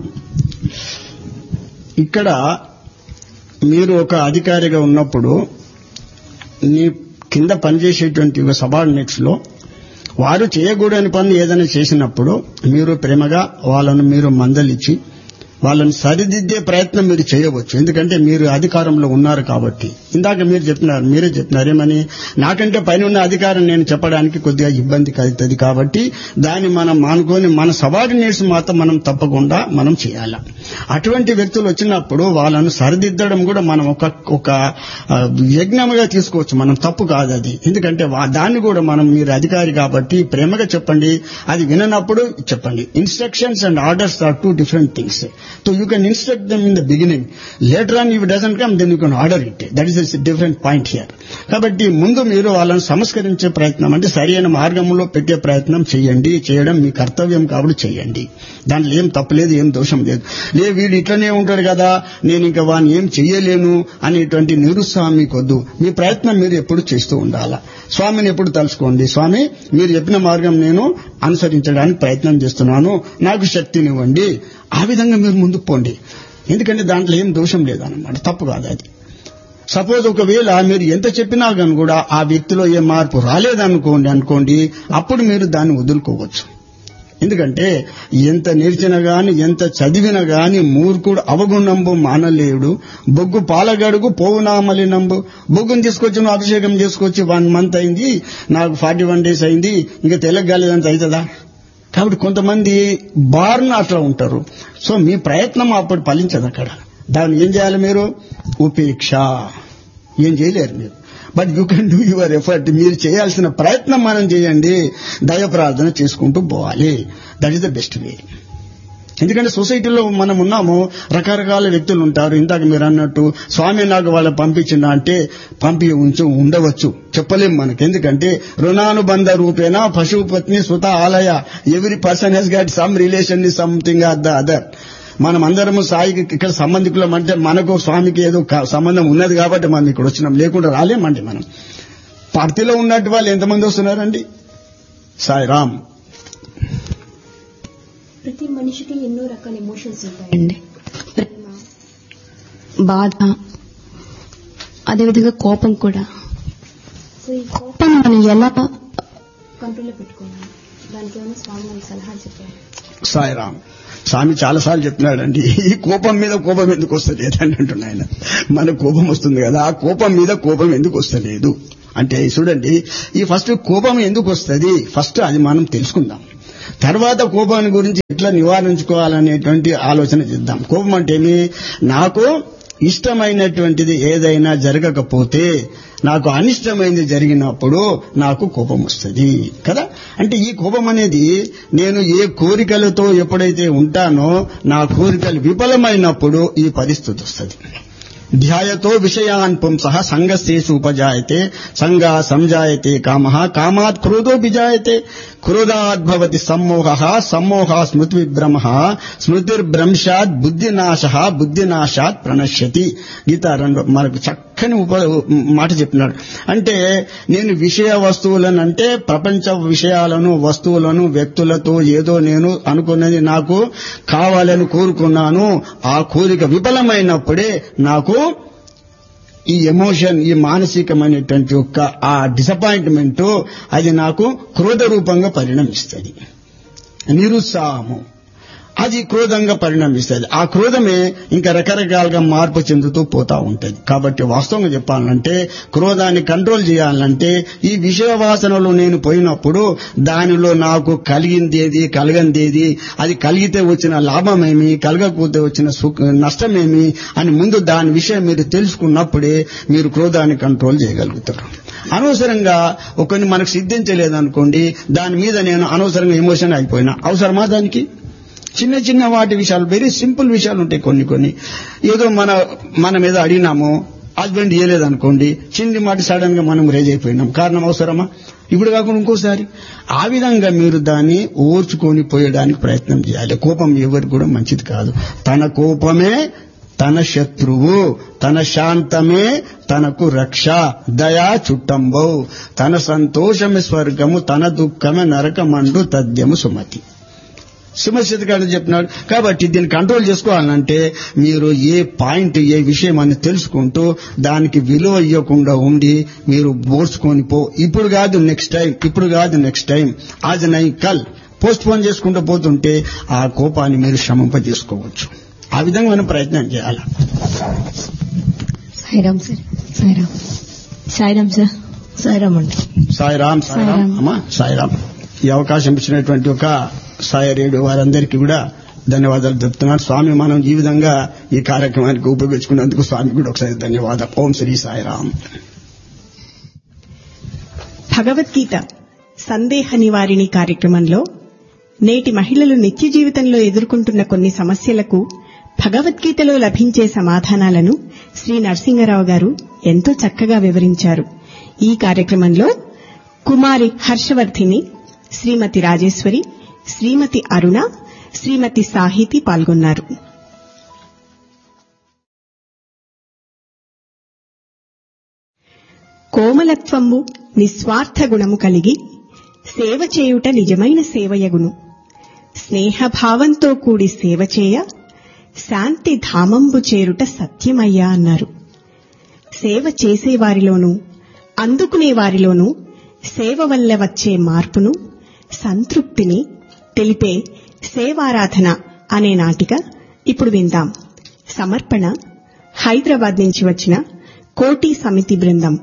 ఇక్కడ మీరు ఒక అధికారిగా ఉన్నప్పుడు నీ కింద పనిచేసేటువంటి సబార్డినేట్స్ లో వారు చేయకూడని పనులు ఏదైనా చేసినప్పుడు మీరు ప్రేమగా వాళ్ళను మీరు మందలిచ్చి వాళ్ళని సరిదిద్దే ప్రయత్నం మీరు చేయవచ్చు. ఎందుకంటే మీరు అధికారంలో ఉన్నారు కాబట్టి. ఇందాక మీరే చెప్పినారు ఏమని, నాకంటే పైన ఉన్న అధికారం నేను చెప్పడానికి కొద్దిగా ఇబ్బంది కలుగుతుంది కాబట్టి దాన్ని మనం మానుకొని మన సబార్డినేట్స్ మాత్రం మనం తప్పకుండా మనం చేయాలి. అటువంటి వ్యక్తులు వచ్చినప్పుడు వాళ్ళను సరిదిద్దడం కూడా మనం ఒక యజ్ఞముగా తీసుకోవచ్చు. మనం తప్పు కాదు అది. ఎందుకంటే దాన్ని కూడా మనం, మీరు అధికారి కాబట్టి ప్రేమగా చెప్పండి, అది విననప్పుడు చెప్పండి. Instructions and orders are two different things. So you can instruct them in the beginning. Later on, if it doesn't come, then you can order it. That is a different point here. కాబట్టి ముందు మీరు వాళ్ళని సంస్కరించే ప్రయత్నం, అంటే సరైన మార్గంలో పెట్టే ప్రయత్నం చేయండి. చేయడం మీ కర్తవ్యం కాబట్టి చేయండి. దాంట్లో ఏం తప్పులేదు, ఏం దోషం లేదు. వీడు ఇట్లనే ఉంటాడు కదా, నేను ఇంకా వాడిని ఏం చెయ్యలేను అనేటువంటి నిరుత్సాహం మీకొద్దు. మీ ప్రయత్నం మీరు ఎప్పుడు చేస్తూ ఉండాలా. స్వామిని ఎప్పుడు తలుచుకోండి, స్వామి మీరు చెప్పిన మార్గం నేను అనుసరించడానికి ప్రయత్నం చేస్తున్నాను, నాకు శక్తినివ్వండి. ఆ విధంగా మీరు ముందుకు పోండి. ఎందుకంటే దాంట్లో ఏం దోషం లేదన్నమాట, తప్పు కాదు అది. సపోజ్ ఒకవేళ మీరు ఎంత చెప్పినా కానీ కూడా ఆ వ్యక్తిలో ఏ మార్పు రాలేదనుకోండి, అప్పుడు మీరు దాన్ని వదులుకోవచ్చు. ఎందుకంటే ఎంత నేర్చినా గాని, ఎంత చదివినా గాని మూర్ఖుడు అవగుణంబు మానలేడు, బొగ్గు పాలగడుగు పోవునామలినంబు. బొగ్గును తీసుకొచ్చి నువ్వు అభిషేకం చేసుకొచ్చి 1 month అయింది, నాకు 41 days అయింది, ఇంకా తెలగలేదంత అవుతుందా? కాబట్టి కొంతమంది బార్న అట్లా ఉంటారు. సో మీ ప్రయత్నం అప్పుడు ఫలించదు అక్కడ. దాన్ని ఏం చేయాలి మీరు? ఉపేక్ష. ఏం చేయలేరు మీరు, but you can do your effort. మీరు చేయాల్సిన ప్రయత్నం మనం చేయండి, దయ ప్రార్థన చేసుకుంటూ పోవాలి. That is the best way. ఎందుకంటే సొసైటీలో మనం ఉన్నాము, రకరకాల వ్యక్తులు ఉంటారు. ఇందాక మీరు అన్నట్టు స్వామి నాకు వాళ్ళు పంపించిన అంటే ఉండవచ్చు, చెప్పలేం మనకి. ఎందుకంటే రుణానుబంధ రూపేణ పశుపత్ని సుత ఆలయ, every person Hess got some relation is something or the other. మనం అందరము సాయికి ఇక్కడ సంబంధికులం అంటే మనకు స్వామికి ఏదో సంబంధం ఉన్నది కాబట్టి మనం ఇక్కడ వచ్చినాం, లేకుండా రాలేమండి మనం. పార్టీలో ఉన్నట్టు వాళ్ళు ఎంతమంది వస్తున్నారండి? సాయిరామ్. ప్రతి మనిషికి ఎన్నో రకాల ఎమోషన్స్ ఉంటాయండి. ప్రేమ, బాధ, అదేవిధంగా కోపం కూడా. సో ఈ కోపం మనం ఎలా కంట్రోల్లో పెట్టుకోవాలి, దానికి ఏమైనా స్వామి మనకి సలహాలు చెప్పారు? సాయిరామ్. స్వామి చాలాసార్లు చెప్తున్నాడండి, ఈ కోపం మీద కోపం ఎందుకు వస్తలేదు అని అంటున్నాయన. మన కోపం వస్తుంది కదా, ఆ కోపం మీద కోపం ఎందుకు వస్తలేదు అంటే చూడండి, ఈ ఫస్ట్ కోపం ఎందుకు వస్తుంది ఫస్ట్ అది మనం తెలుసుకుందాం. తర్వాత కోపాన్ని గురించి ఎట్లా నివారించుకోవాలనేటువంటి ఆలోచన చేద్దాం. కోపం అంటే ఏమి? నాకు ఇష్టమైనటువంటిది ఏదైనా జరగకపోతే, నాకు అనిష్టమైనది జరిగినప్పుడు నాకు కోపం వస్తుంది కదా. అంటే ఈ కోపం అనేది నేను ఏ కోరికలతో ఎప్పుడైతే ఉంటానో నా కోరికలు విఫలమైనప్పుడు ఈ పరిస్థితి వస్తుంది. ధ్యాయతో విషయాన్ పుంసః సంగస్యేషు ఉపజాయతే సంగా సంజాయతే కామః కామాత్ క్రోధో విజాయతే క్రోధాద్ భవతి సమ్మోహః సమ్మోహాత్ స్మృతి విభ్రమః స్మృతిర్భ్రంశాత్ బుద్ధినాశః బుద్ధినాశాత్ ప్రణశ్యతి. గీత మనకు చక్కని మాట చెప్పినాడు. అంటే నేను విషయ వస్తువులను అంటే ప్రపంచ విషయాలను వస్తువులను వ్యక్తులతో ఏదో నేను అనుకున్నది నాకు కావాలని కోరుకున్నాను, ఆ కోరిక విఫలమైనప్పుడే నాకు ఈ ఎమోషన్, ఈ మానసికమైనటువంటి యొక్క ఆ డిసప్పాయింట్మెంట్ అది నాకు క్రోధ రూపంగా పరిణమిస్తుంది. నిరుత్సాహము అది క్రోధంగా పరిణమిస్తుంది. ఆ క్రోధమే ఇంకా రకరకాలుగా మార్పు చెందుతూ పోతా ఉంటుంది. కాబట్టి వాస్తవంగా చెప్పాలంటే క్రోధాన్ని కంట్రోల్ చేయాలంటే ఈ విషయ వాసనలో నేను పోయినప్పుడు దానిలో నాకు కలిగిందేది కలగందేది, అది కలిగితే వచ్చిన లాభమేమి, కలగకపోతే వచ్చిన నష్టమేమి అని ముందు దాని విషయం మీరు తెలుసుకున్నప్పుడే మీరు క్రోధాన్ని కంట్రోల్ చేయగలుగుతారు. అనవసరంగా ఒకరిని మనకు సిద్ధించలేదనుకోండి, దాని మీద నేను అనవసరంగా ఎమోషన్ అయిపోయినా అవసరమా? దానికి చిన్న చిన్న వాటి విషయాలు, వెరీ సింపుల్ విషయాలు ఉంటాయి. కొన్ని ఏదో మన మీద అడిగినాము, హస్బెండ్ ఇయ్యలేదనుకోండి, చిన్ని మాట సడన్ గా మనం రేజ్ అయిపోయినాం. కారణం అవసరమా? ఇప్పుడు కాకుండా ఇంకోసారి. ఆ విధంగా మీరు దాన్ని ఓర్చుకొని పోయడానికి ప్రయత్నం చేయాలి. కోపం ఎవరికి కూడా మంచిది కాదు. తన కోపమే తన శత్రువు, తన శాంతమే తనకు రక్ష, దయా చుట్టంబౌ, తన సంతోషమే స్వర్గము, తన దుఃఖమే నరకమండు తథ్యము సుమతి. సింహశతకాన్ని చెప్పినాడు. కాబట్టి దీన్ని కంట్రోల్ చేసుకోవాలంటే మీరు ఏ పాయింట్, ఏ విషయం అని తెలుసుకుంటూ దానికి విలువ ఇవ్వకుండా ఉండి మీరు బోర్చుకొని ఇప్పుడు కాదు నెక్స్ట్ టైం, ఇప్పుడు కాదు నెక్స్ట్ టైం, ఆజ్ నై కల్ పోస్ట్ పోన్ చేసుకుంటూ పోతుంటే ఆ కోపాన్ని మీరు శమింపజేసుకోవచ్చు. ఆ విధంగా మనం ప్రయత్నం చేయాలి. సాయిరామ్ సార్. సాయిరామ్. సాయిరామ్ సార్. సాయిరామ్ అండి. సాయిరామ్. సాయిరామ్ అమ్మా. సాయిరామ్. ఈ అవకాశం ఇచ్చినటువంటి ఒక సాయి రేడియో వారందరికీ కూడా ధన్యవాదాలు చెప్తున్నాను. స్వామి మనం ఈ విధంగా ఈ కార్యక్రమానికి ఉపయోగించుకున్నందుకు స్వామి కూడా ఒకసారి ధన్యవాదాలు. ఓం శ్రీ సాయిరామ్. భగవద్గీత సందేహ నివారిణి కార్యక్రమంలో నేటి మహిళలు నిత్య జీవితంలో ఎదుర్కొంటున్న కొన్ని సమస్యలకు భగవద్గీతలో లభించే సమాధానాలను శ్రీ నరసింగరావు గారు ఎంతో చక్కగా వివరించారు. ఈ కార్యక్రమంలో కుమారి హర్షవర్ధిని, శ్రీమతి రాజేశ్వరి, శ్రీమతి అరుణ, శ్రీమతి సాహితి పాల్గొన్నారు. కోమలత్వము నిస్వార్థ గుణము కలిగి సేవ చేయుట నిజమైన సేవయగును. స్నేహభావంతో కూడి సేవ చేయ శాంతి ధామంబు చేరుట సత్యమయ్యా అన్నారు. సేవ చేసేవారిలోనూ అందుకునేవారిలోనూ సేవ వల్ల వచ్చే మార్పును, సంతృప్తిని తెలిపే సేవారాధన అనే నాటిక ఇప్పుడు విందాం. సమర్పణ హైదరాబాద్ నుంచి వచ్చిన కోటి సమితి బృందం.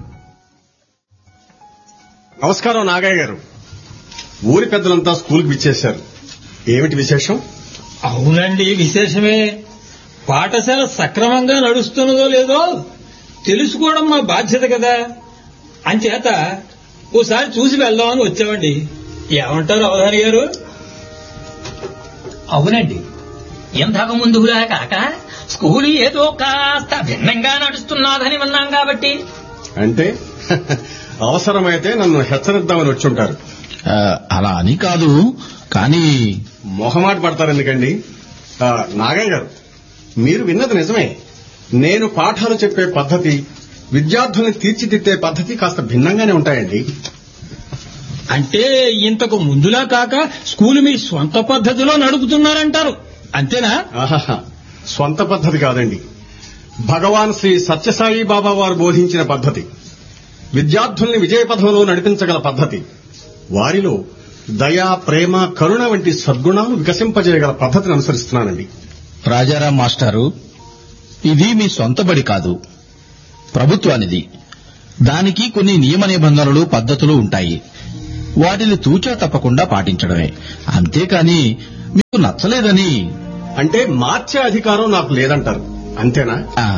నమస్కారం నాగయ్య గారు. ఊరి పెద్దలంతా స్కూల్కి విచ్చేశారు. ఏమిటి విశేషం? అవునండి, విశేషమే. పాఠశాల సక్రమంగా నడుస్తున్నదో లేదో తెలుసుకోవడం మా బాధ్యత కదా. అంచేత ఓసారి చూసి వెళ్దామని వచ్చామండి. ఏమంటారు అవధాని గారు? అవునండి, ఇంతక ముందులా కాక స్కూలు ఏదో కాస్త భిన్నంగా నడుస్తున్నదని విన్నాం కాబట్టి. అంటే అవసరమైతే నన్ను హెచ్చరిద్దామని వచ్చుంటారు. అలా అని కాదు, కానీ మొహమాట పడతారు ఎందుకండి? నాగయ్య గారు, మీరు విన్నది నిజమే. నేను పాఠాలు చెప్పే పద్ధతి, విద్యార్థుల్ని తీర్చిదిద్దే పద్ధతి కాస్త భిన్నంగానే ఉంటాయండి. అంటే ఇంతకు ముందులా కాక స్కూలు మీ స్వంత పద్ధతిలో నడుపుతున్నారంటారు, అంతేనా? స్వంత పద్ధతి కాదండి, భగవాన్ శ్రీ సత్యసాయి బాబా వారు బోధించిన పద్ధతి, విద్యార్థుల్ని విజయపథంలో నడిపించగల పద్ధతి, వారిలో దయ, ప్రేమ, కరుణ వంటి సద్గుణాలు వికసింపజేయగల పద్ధతిని అనుసరిస్తున్నానండి. రాజారాం మాస్టారు, ఇది మీ సొంత బడి కాదు, ప్రభుత్వానిది. దానికి కొన్ని నియమ నిబంధనలు, పద్ధతులు ఉంటాయి. వాటిని తూచా తప్పకుండా పాటించడమే. అంతేకాని మీకు నచ్చలేదని అంటే మార్చే అధికారం నాకు లేదంటారు, అంతేనా?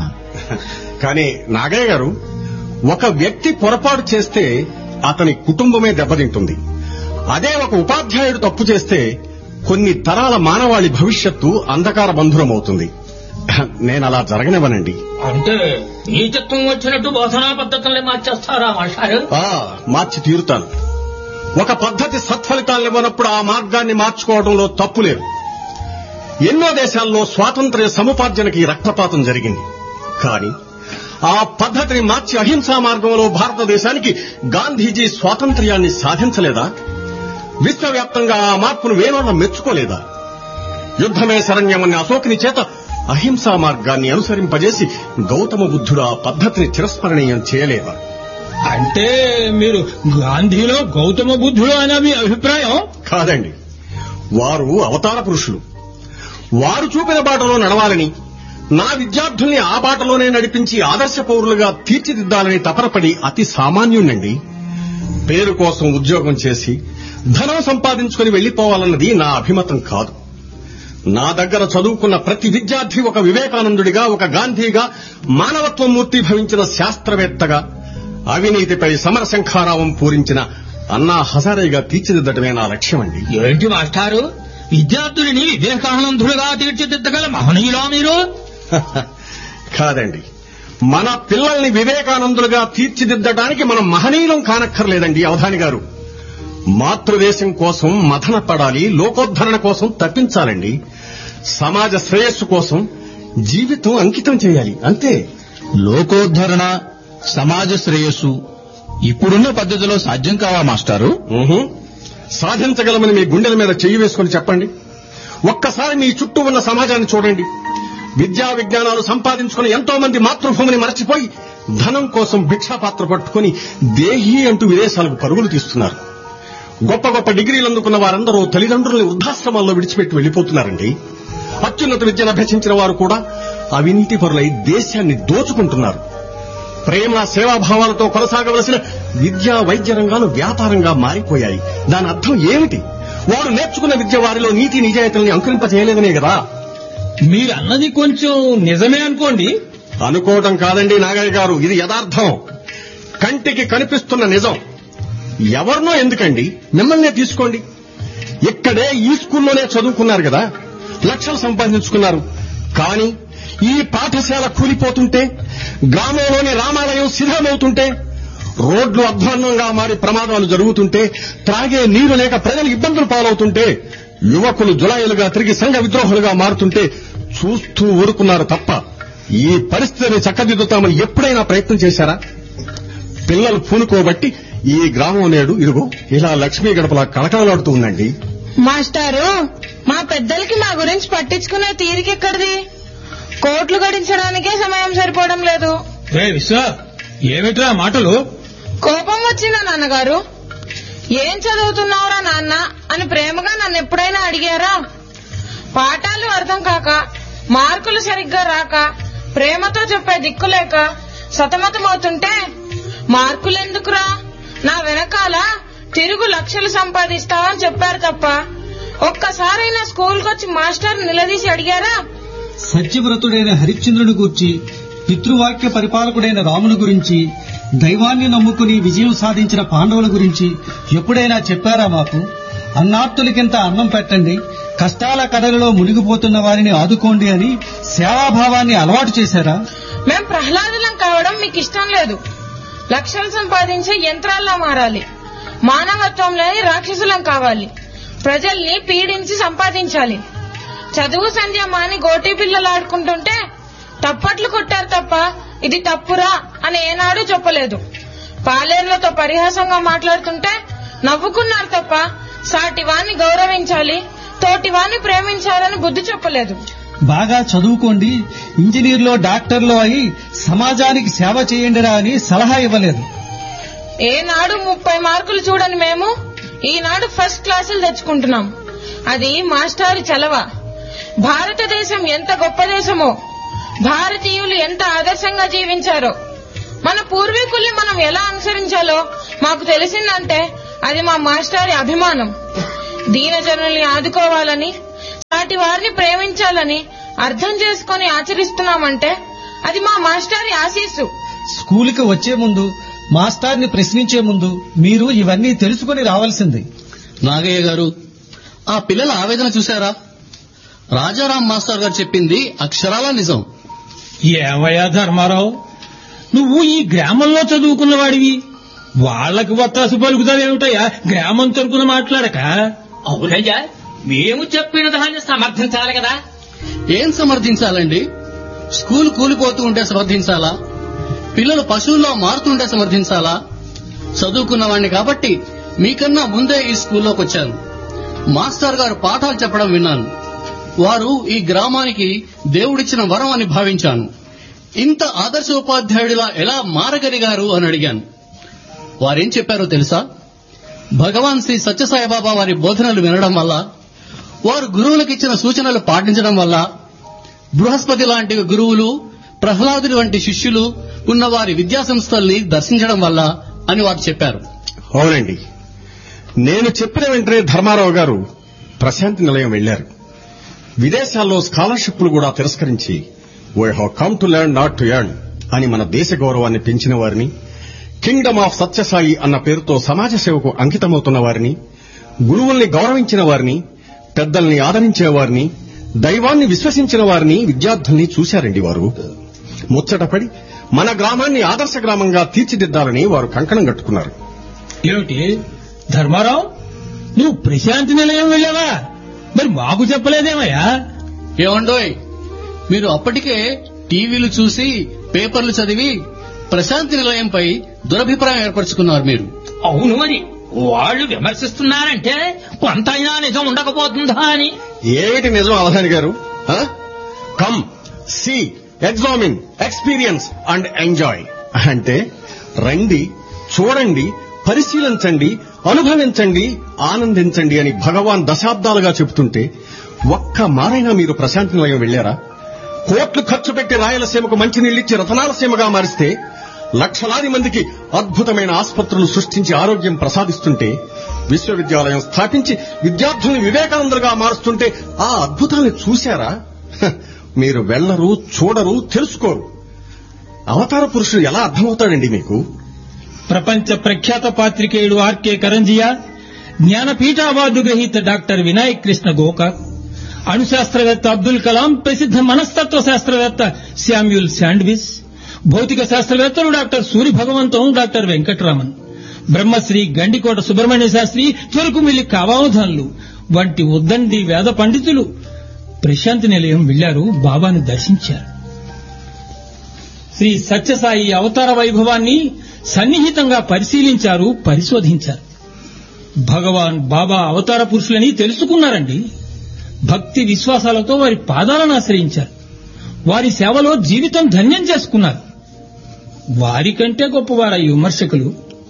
కానీ నాగయ్య గారు, ఒక వ్యక్తి పొరపాటు చేస్తే అతని కుటుంబమే దెబ్బతింటుంది. అదే ఒక ఉపాధ్యాయుడు తప్పు చేస్తే కొన్ని తరాల మానవాళి భవిష్యత్తు అంధకార బంధురమవుతుంది. నేను అలా జరగనివ్వనండి. అంటే నీచత్వం వచ్చినట్టు బోధనా పద్ధతుల్ని మార్చేస్తారా మాస్టారు? మార్చి తీరుతాను. ఒక పద్ధతి సత్ఫలితాలనివ్వనప్పుడు ఆ మార్గాన్ని మార్చుకోవడంలో తప్పు లేదు. ఎన్నో దేశాల్లో స్వాతంత్ర్య సముపార్జనకి రక్తపాతం జరిగింది. కానీ ఆ పద్ధతిని మార్చి అహింసా మార్గంలో భారతదేశానికి గాంధీజీ స్వాతంత్ర్యాన్ని సాధించలేదా? విశ్వవ్యాప్తంగా ఆ మార్పును వేణోళ్ళ మెచ్చుకోలేదా? యుద్ధమే శరణ్యమన్న అశోకుని చేత అహింసా మార్గాన్ని అనుసరింపజేసి గౌతమ బుద్ధుడు ఆ పద్ధతిని చిరస్మరణీయం చేయలేదా? అంటే మీరు గాంధీలో గౌతమ బుద్ధుడు అనే మీ అభిప్రాయం? కాదండి, వారు అవతార పురుషులు. వారు చూపిన బాటలో నడవాలని, నా విద్యార్థుల్ని ఆ బాటలోనే నడిపించి ఆదర్శ పౌరులుగా తీర్చిదిద్దాలని తపనపడి అతి సామాన్యుణ్ణండి. పేరు కోసం ఉద్యోగం చేసి ధనం సంపాదించుకుని వెళ్లిపోవాలన్నది నా అభిమతం కాదు. నా దగ్గర చదువుకున్న ప్రతి విద్యార్థి ఒక వివేకానందుడిగా, ఒక గాంధీగా, మానవత్వం మూర్తిభవించిన శాస్త్రవేత్తగా, అవినీతిపై సమరశంఖారావం పూరించిన అన్నా హజారేగా తీర్చిదిద్దటమే నా లక్ష్యమండి. ఏంటి మాస్టారు, విద్యార్థులని వివేకానందుడుగా తీర్చిదిద్దగల మహనీయులా మీరు? కాదండి, మన పిల్లల్ని వివేకానందులుగా తీర్చిదిద్దడానికి మనం మహనీయులం కానక్కర్లేదండి. అవధాని గారు, మాతృదేశం కోసం మథన పడాలి, లోకోద్ధరణ కోసం తప్పించాలండి. సమాజ శ్రేయస్సు కోసం జీవితం అంకితం చేయాలి, అంతే. లోకోద్ధరణ, సమాజ శ్రేయస్సు ఇప్పుడున్న పద్ధతిలో సాధ్యం కావా మాస్టారు? సాధించగలమని మీ గుండెల మీద చెయ్యి వేసుకుని చెప్పండి. ఒక్కసారి మీ చుట్టూ ఉన్న సమాజాన్ని చూడండి. విద్యా విజ్ఞానాలు సంపాదించుకుని ఎంతో మంది మాతృభూమిని మరచిపోయి ధనం కోసం భిక్షాపాత్ర పట్టుకుని దేహీ అంటూ విదేశాలకు పరుగులు తీస్తున్నారు. గొప్ప గొప్ప డిగ్రీలు అందుకున్న వారందరూ తల్లిదండ్రుల్ని వృద్ధాశ్రమాల్లో విడిచిపెట్టి వెళ్లిపోతున్నారండి. అత్యున్నత విద్యను అభ్యసించిన వారు కూడా అవినీతి పరులై దేశాన్ని దోచుకుంటున్నారు. ప్రేమ, సేవాభావాలతో కొనసాగవలసిన విద్యా, వైద్య రంగాలు వ్యాపారంగా మారిపోయాయి. దాని అర్థం ఏమిటి? వారు నేర్చుకున్న విద్య వారిలో నీతి నిజాయితీల్ని అంకురింపజేయలేదనే కదా. మీరన్నది కొంచెం నిజమే అనుకోండి. అనుకోవడం కాదండి నాగయ్య గారు, ఇది యథార్థం, కంటికి కనిపిస్తున్న నిజం. ఎవరినో ఎందుకండి, మిమ్మల్నే తీసుకోండి. ఇక్కడే ఈ స్కూల్లోనే చదువుకున్నారు కదా, లక్షలు సంపాదించుకున్నారు. కానీ ఈ పాఠశాల కూలిపోతుంటే, గ్రామంలోని రామాలయం శిథిలమవుతుంటే, రోడ్లు అధ్వాన్నంగా మారి ప్రమాదాలు జరుగుతుంటే, త్రాగే నీరు లేక ప్రజలు ఇబ్బందులు పాలవుతుంటే, యువకులు జులాయిలుగా తిరిగి సంఘ విద్రోహులుగా మారుతుంటే చూస్తూ ఊరుకున్నారు తప్ప ఈ పరిస్థితిని చక్కదిద్దుతామని ఎప్పుడైనా ప్రయత్నం చేశారా? పిల్లలు పూనుకోబట్టి ఈ గ్రామం నేడు ఇదిగో ఇలా లక్ష్మీ గడపలా కళకళలాడుతూ ఉందండి. మాస్టారు, మా పెద్దలకి మా గురించి పట్టించుకునే తీరికెక్కడిది? కోట్లు గడించడానికే సమయం సరిపోవడం లేదు. విశ్వ, ఏమిట్రా మాటలు? కోపం వచ్చిందా నాన్నగారు? ఏం చదువుతున్నావురా నాన్న అని ప్రేమగా నన్ను ఎప్పుడైనా అడిగారా? పాఠాలు అర్థం కాక, మార్కులు సరిగ్గా రాక, ప్రేమతో చెప్పే దిక్కులేక సతమతమవుతుంటే మార్కులెందుకురా, నా వెనకాల తిరుగు లక్షలు సంపాదిస్తావని చెప్పారు తప్ప ఒక్కసారైనా స్కూల్కొచ్చి మాస్టర్ నిలదీసి అడిగారా? సత్యవ్రతుడైన హరిశ్చంద్రుని గూర్చి, పితృవాక్య పరిపాలకుడైన రాముని గురించి, దైవాన్ని నమ్ముకుని విజయం సాధించిన పాండవుల గురించి ఎప్పుడైనా చెప్పారా మాకు? అన్నార్తులకింత అన్నం పెట్టండి, కష్టాల కడలలో మునిగిపోతున్న వారిని ఆదుకోండి అని సేవాభావాన్ని అలవాటు చేశారా? మేం ప్రహ్లాదులం కావడం మీకు ఇష్టం లేదు. లక్షలు సంపాదించే యంత్రాల్లా మారాలి, మానవత్వం లేని రాక్షసులం కావాలి, ప్రజల్ని పీడించి సంపాదించాలి. చదువు సంధ్య మాని గోటీ పిల్లలు ఆడుకుంటుంటే తప్పట్లు కొట్టారు తప్ప ఇది తప్పురా అని ఏనాడు చెప్పలేదు. పాలేర్లతో పరిహాసంగా మాట్లాడుతుంటే నవ్వుకున్నారు తప్ప సాటివాణ్ణి గౌరవించాలి, తోటివాణ్ణి ప్రేమించాలని బుద్ధి చెప్పలేదు. బాగా చదువుకోండి, ఇంజనీర్లో డాక్టర్లో అయి సమాజానికి సేవ చేయండిరా అని సలహా ఇవ్వలేదు. ఏనాడు 30 మార్కులు చూడని మేము ఈనాడు ఫస్ట్ క్లాసులు తెచ్చుకుంటున్నాం. అది మాస్టారు చలవ. భారతదేశం ఎంత గొప్ప దేశమో, భారతీయులు ఎంత ఆదర్శంగా జీవించారో, మన పూర్వీకుల్ని మనం ఎలా అనుసరించాలో మాకు తెలిసిందంటే అది మా మాస్టారి అభిమానం. దీనజనుల్ని ఆదుకోవాలని, సాటి వారిని ప్రేమించాలని అర్థం చేసుకుని ఆచరిస్తున్నామంటే అది మా మాస్టారి ఆశీస్సు. స్కూలుకి వచ్చే ముందు, మాస్టార్ని ప్రశ్నించే ముందు మీరు ఇవన్నీ తెలుసుకుని రావాల్సింది. నాగయ్య గారు, ఆ పిల్లల ఆవేదన చూశారా? రాజారాం మాస్టర్ గారు చెప్పింది అక్షరాల నిజం. ఏమయ్యా ధర్మారావు, నువ్వు ఈ గ్రామంలో చదువుకున్న వాడివి, వాళ్లకు వత్తాసు పలుకుతావేమిటయ్యా గ్రామం తరపున మాట్లాడక? అవునయ్యా, మేము చెప్పిన దాన్ని సమర్థించాలి కదా. ఏం సమర్థించాలండి? స్కూల్ కూలిపోతూ ఉంటే సమర్థించాలా? పిల్లలు పశువుల్లో మారుతుంటే సమర్థించాలా? చదువుకున్నవాణ్ణి కాబట్టి మీకన్నా ముందే ఈ స్కూల్లోకి వచ్చాను. మాస్టర్ గారు పాఠాలు చెప్పడం విన్నాను. వారు ఈ గ్రామానికి దేవుడిచ్చిన వరం అని భావించాను. ఇంత ఆదర్శ ఉపాధ్యాయుడిలా ఎలా మారగలిగారు అని అడిగాను. వారేం చెప్పారో తెలుసా? భగవాన్ శ్రీ సత్యసాయిబాబా వారి బోధనలు వినడం వల్ల, వారు గురువులకు ఇచ్చిన సూచనలు పాటించడం వల్ల, బృహస్పతి లాంటి గురువులు, ప్రహ్లాదుడి వంటి శిష్యులు ఉన్న వారి విద్యాసంస్థల్ని దర్శించడం వల్ల అని వారు చెప్పారు. అవునండి, నేను చెప్పిన వెంటనే ధర్మారావు గారు ప్రశాంతి నిలయం వెళ్లారు. విదేశాల్లో స్కాలర్షిప్లు కూడా తిరస్కరించి we have come to learn not to earn అని మన దేశ గౌరవాన్ని పెంచిన వారిని, కింగ్డమ్ ఆఫ్ సత్యసాయి అన్న పేరుతో సమాజ సేవకు అంకితమవుతున్న వారిని, గురువుల్ని గౌరవించిన వారిని, పెద్దల్ని ఆదరించే వారిని, దైవాన్ని విశ్వసించిన వారిని, విద్యార్థుల్ని చూశారండి. వారు ముచ్చటపడి మన గ్రామాన్ని ఆదర్శ గ్రామంగా తీర్చిదిద్దాలని వారు కంకణం కట్టుకున్నారు. ఏమిటి ధర్మారావు, నువ్వు ప్రశాంతి నిలయం వెళ్ళావా? మరి మాకు చెప్పలేదేమయ్యా? ఏమండోయ్, మీరు అప్పటికే టీవీలు చూసి, పేపర్లు చదివి ప్రశాంతి నిలయంపై దురభిప్రాయం ఏర్పరచుకున్నారు మీరు. అవును, మరి వాళ్ళు విమర్శిస్తున్నారంటే కొంతైనా నిజం ఉండకపోతుందా అని. ఏమిటి నిజం అవధాని గారు? Come see, examine, experience and enjoy అంటే రండి, చూడండి, పరిశీలించండి, అనుభవించండి, ఆనందించండి అని భగవాన్ దశాబ్దాలుగా చెబుతుంటే ఒక్క మారైనా మీరు ప్రశాంతి నిలయం వెళ్లారా? కోట్లు ఖర్చు పెట్టి రాయలసీమకు మంచినీళ్లిచ్చి రతనాలసీమగా మారిస్తే, లక్షలాది మందికి అద్భుతమైన ఆసుపత్రులు సృష్టించి ఆరోగ్యం ప్రసాదిస్తుంటే, విశ్వవిద్యాలయం స్థాపించి విద్యార్థుల్ని వివేకానందులుగా మారుస్తుంటే ఆ అద్భుతాన్ని చూశారా? మీరు వెళ్లరు, చూడరు, తెలుసుకోరు. అవతార పురుషుడు ఎలా అర్థమవుతాడండి మీకు? ప్రపంచ ప్రఖ్యాత పాత్రికేయుడు ఆర్కే కరంజియా, జ్ఞానపీఠ అవార్డు గ్రహీత డాక్టర్ వినాయక్ కృష్ణ గోకాక్, అణుశాస్త్రవేత్త అబ్దుల్ కలాం, ప్రసిద్ధ మనస్తత్వ శాస్త్రవేత్త శామ్యూల్ శాండ్విచ్, భౌతిక శాస్త్రవేత్తలు డాక్టర్ సూరి భగవంతం, డాక్టర్ వెంకటరామన్, బ్రహ్మశ్రీ గండికోట సుబ్రహ్మణ్య శాస్త్రి, చెరుకుమిల్లి కావావధాన్లు వంటి ఉద్దండి వేద పండితులు ప్రశాంతి నిలయం వెళ్లారు, బాబాను దర్శించారు. శ్రీ సత్యసాయి అవతార వైభవాన్ని సన్నిహితంగా పరిశీలించారు, పరిశోధించారు. భగవాన్ బాబా అవతార పురుషులని తెలుసుకున్నారండి. భక్తి విశ్వాసాలతో వారి పాదాలను ఆశ్రయించారు. వారి సేవలో జీవితం ధన్యం చేసుకున్నారు. వారికంటే గొప్పవారు ఈ విమర్శకులు.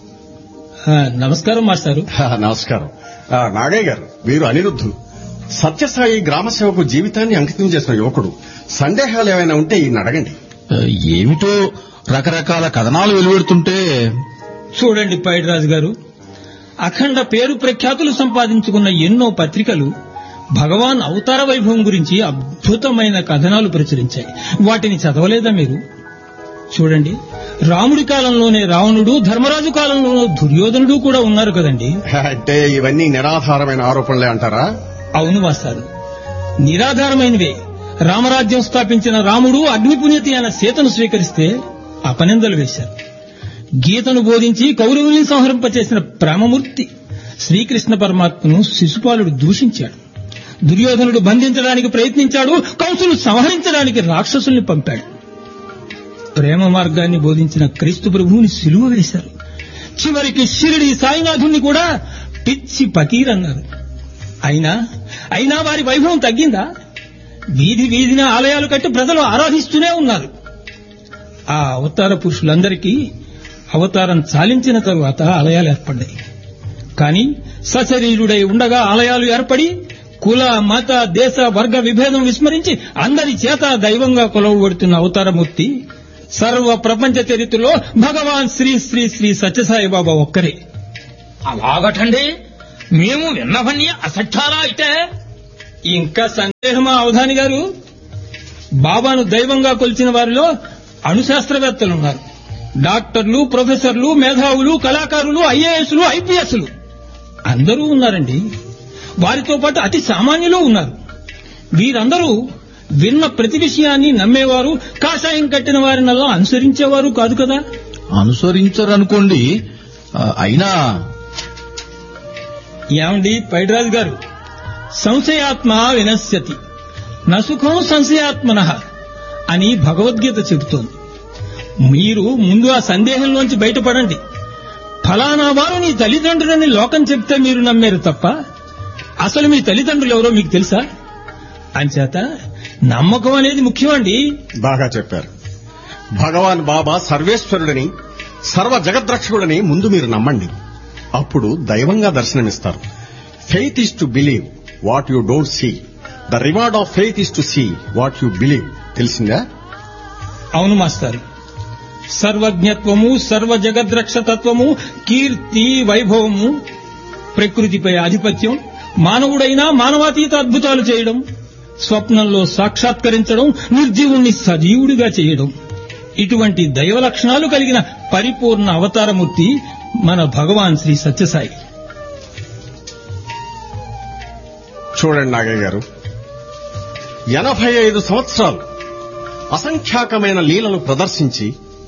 నమస్కారం మాస్టారు. నమస్కారం. నాగయ్య గారు, వీరు అనిరుద్ధులు, సత్యసాయి గ్రామ సేవకు జీవితాన్ని అంకితం చేసిన యువకుడు. సందేహాలు ఏమైనా ఉంటే ఈయన అడగండి. ఏమిటో రకరకాల కథనాలు వెలువడుతుంటే. చూడండి పైడిరాజు గారు, అఖండ పేరు ప్రఖ్యాతులు సంపాదించుకున్న ఎన్నో పత్రికలు భగవాన్ అవతార వైభవం గురించి అద్భుతమైన కథనాలు ప్రచురించాయి. వాటిని చదవలేదా మీరు? చూడండి, రాముడి కాలంలోనే రావణుడు, ధర్మరాజు కాలంలోనే దుర్యోధనుడు కూడా ఉన్నారు కదండి. అంటే ఇవన్నీ నిరాధారమైన ఆరోపణలే అంటారా? అవును మాస్టారు, నిరాధారమైనవే. రామరాజ్యం స్థాపించిన రాముడు అగ్నిపుణ్యతి అయిన సీతను స్వీకరిస్తే అపనిందలు వేశారు. గీతను బోధించి కౌరవుల్ని సంహరింపచేసిన ప్రేమమూర్తి శ్రీకృష్ణ పరమాత్మను శిశుపాలుడు దూషించాడు. దుర్యోధనుడు బంధించడానికి ప్రయత్నించాడు, కంసును సంహరించడానికి రాక్షసుల్ని పంపాడు. ప్రేమ మార్గాన్ని బోధించిన క్రీస్తు ప్రభువుని సిలువ వేశారు. చివరికి షిరిడి సాయినాథుణ్ణి కూడా పిచ్చి పకీరన్నారు. అయినా వారి వైభవం తగ్గిందా? వీధి వీధిన ఆలయాలు కట్టి ప్రజలు ఆరాధిస్తూనే ఉన్నారు. ఆ అవతార పురుషులందరికీ అవతారం చాలించిన తరువాత ఆలయాలు ఏర్పడ్డాయి. కానీ సశరీరుడై ఉండగా ఆలయాలు ఏర్పడి కుల మత దేశ వర్గ విభేదం విస్మరించి అందరి చేత దైవంగా కొలవబడుతున్న అవతారమూర్తి సర్వ ప్రపంచ చరిత్రలో భగవాన్ శ్రీ శ్రీ శ్రీ సత్యసాయిబాబా ఒక్కరే. అలాగటండి, మేము విన్నవన్నీ అసత్యాలా అయితే? ఇంకా సందేహమా అవధాని గారు? బాబాను దైవంగా కొలిచిన వారిలో అణుశాస్త్రవేత్తలున్నారు, డాక్టర్లు, ప్రొఫెసర్లు, మేధావులు, కళాకారులు, ఐఏఎస్లు, ఐపీఎస్లు అందరూ ఉన్నారండి. వారితో పాటు అతి సామాన్యులు ఉన్నారు. వీరందరూ విన్న ప్రతి విషయాన్ని నమ్మేవారు, కాషాయం కట్టిన వారినల్లా అనుసరించేవారు కాదు కదా. అనుసరించరనుకోండి. అయినా ఏమండి పైడిరాజు గారు, సంశయాత్మ వినశ్యతి నసుఖం సంశయాత్మనః అని భగవద్గీత చెబుతోంది. మీరు ముందు ఆ సందేహంలోంచి బయటపడండి. ఫలానా వారు నీ తల్లిదండ్రులని లోకం చెప్తే మీరు నమ్మారు తప్ప అసలు మీ తల్లిదండ్రులు ఎవరో మీకు తెలుసా? అంచేత నమ్మకం అనేది ముఖ్యమండి. బాగా చెప్పారు. భగవాన్ బాబా సర్వేశ్వరుడని, సర్వ జగద్రక్షకుడని ముందు మీరు నమ్మండి. అప్పుడు దైవంగా దర్శనమిస్తారు. Faith is to believe what you don't see. The reward of faith is to see what you believe. తెలిసిందా? అవును మాస్టర్. సర్వజ్ఞత్వము, సర్వ జగద్రక్షతత్వము, కీర్తి, వైభవము, ప్రకృతిపై ఆధిపత్యం, మానవుడైనా మానవాతీత అద్భుతాలు చేయడం, స్వప్నంలో సాక్షాత్కరించడం, నిర్జీవుణ్ణి సజీవుడిగా చేయడం, ఇటువంటి దైవ లక్షణాలు కలిగిన పరిపూర్ణ అవతారమూర్తి మన భగవాన్ శ్రీ సత్యసాయి. చూడండి నాగయ్య గారు, 85 సంవత్సరాలు అసంఖ్యాకమైన లీలలు ప్రదర్శించి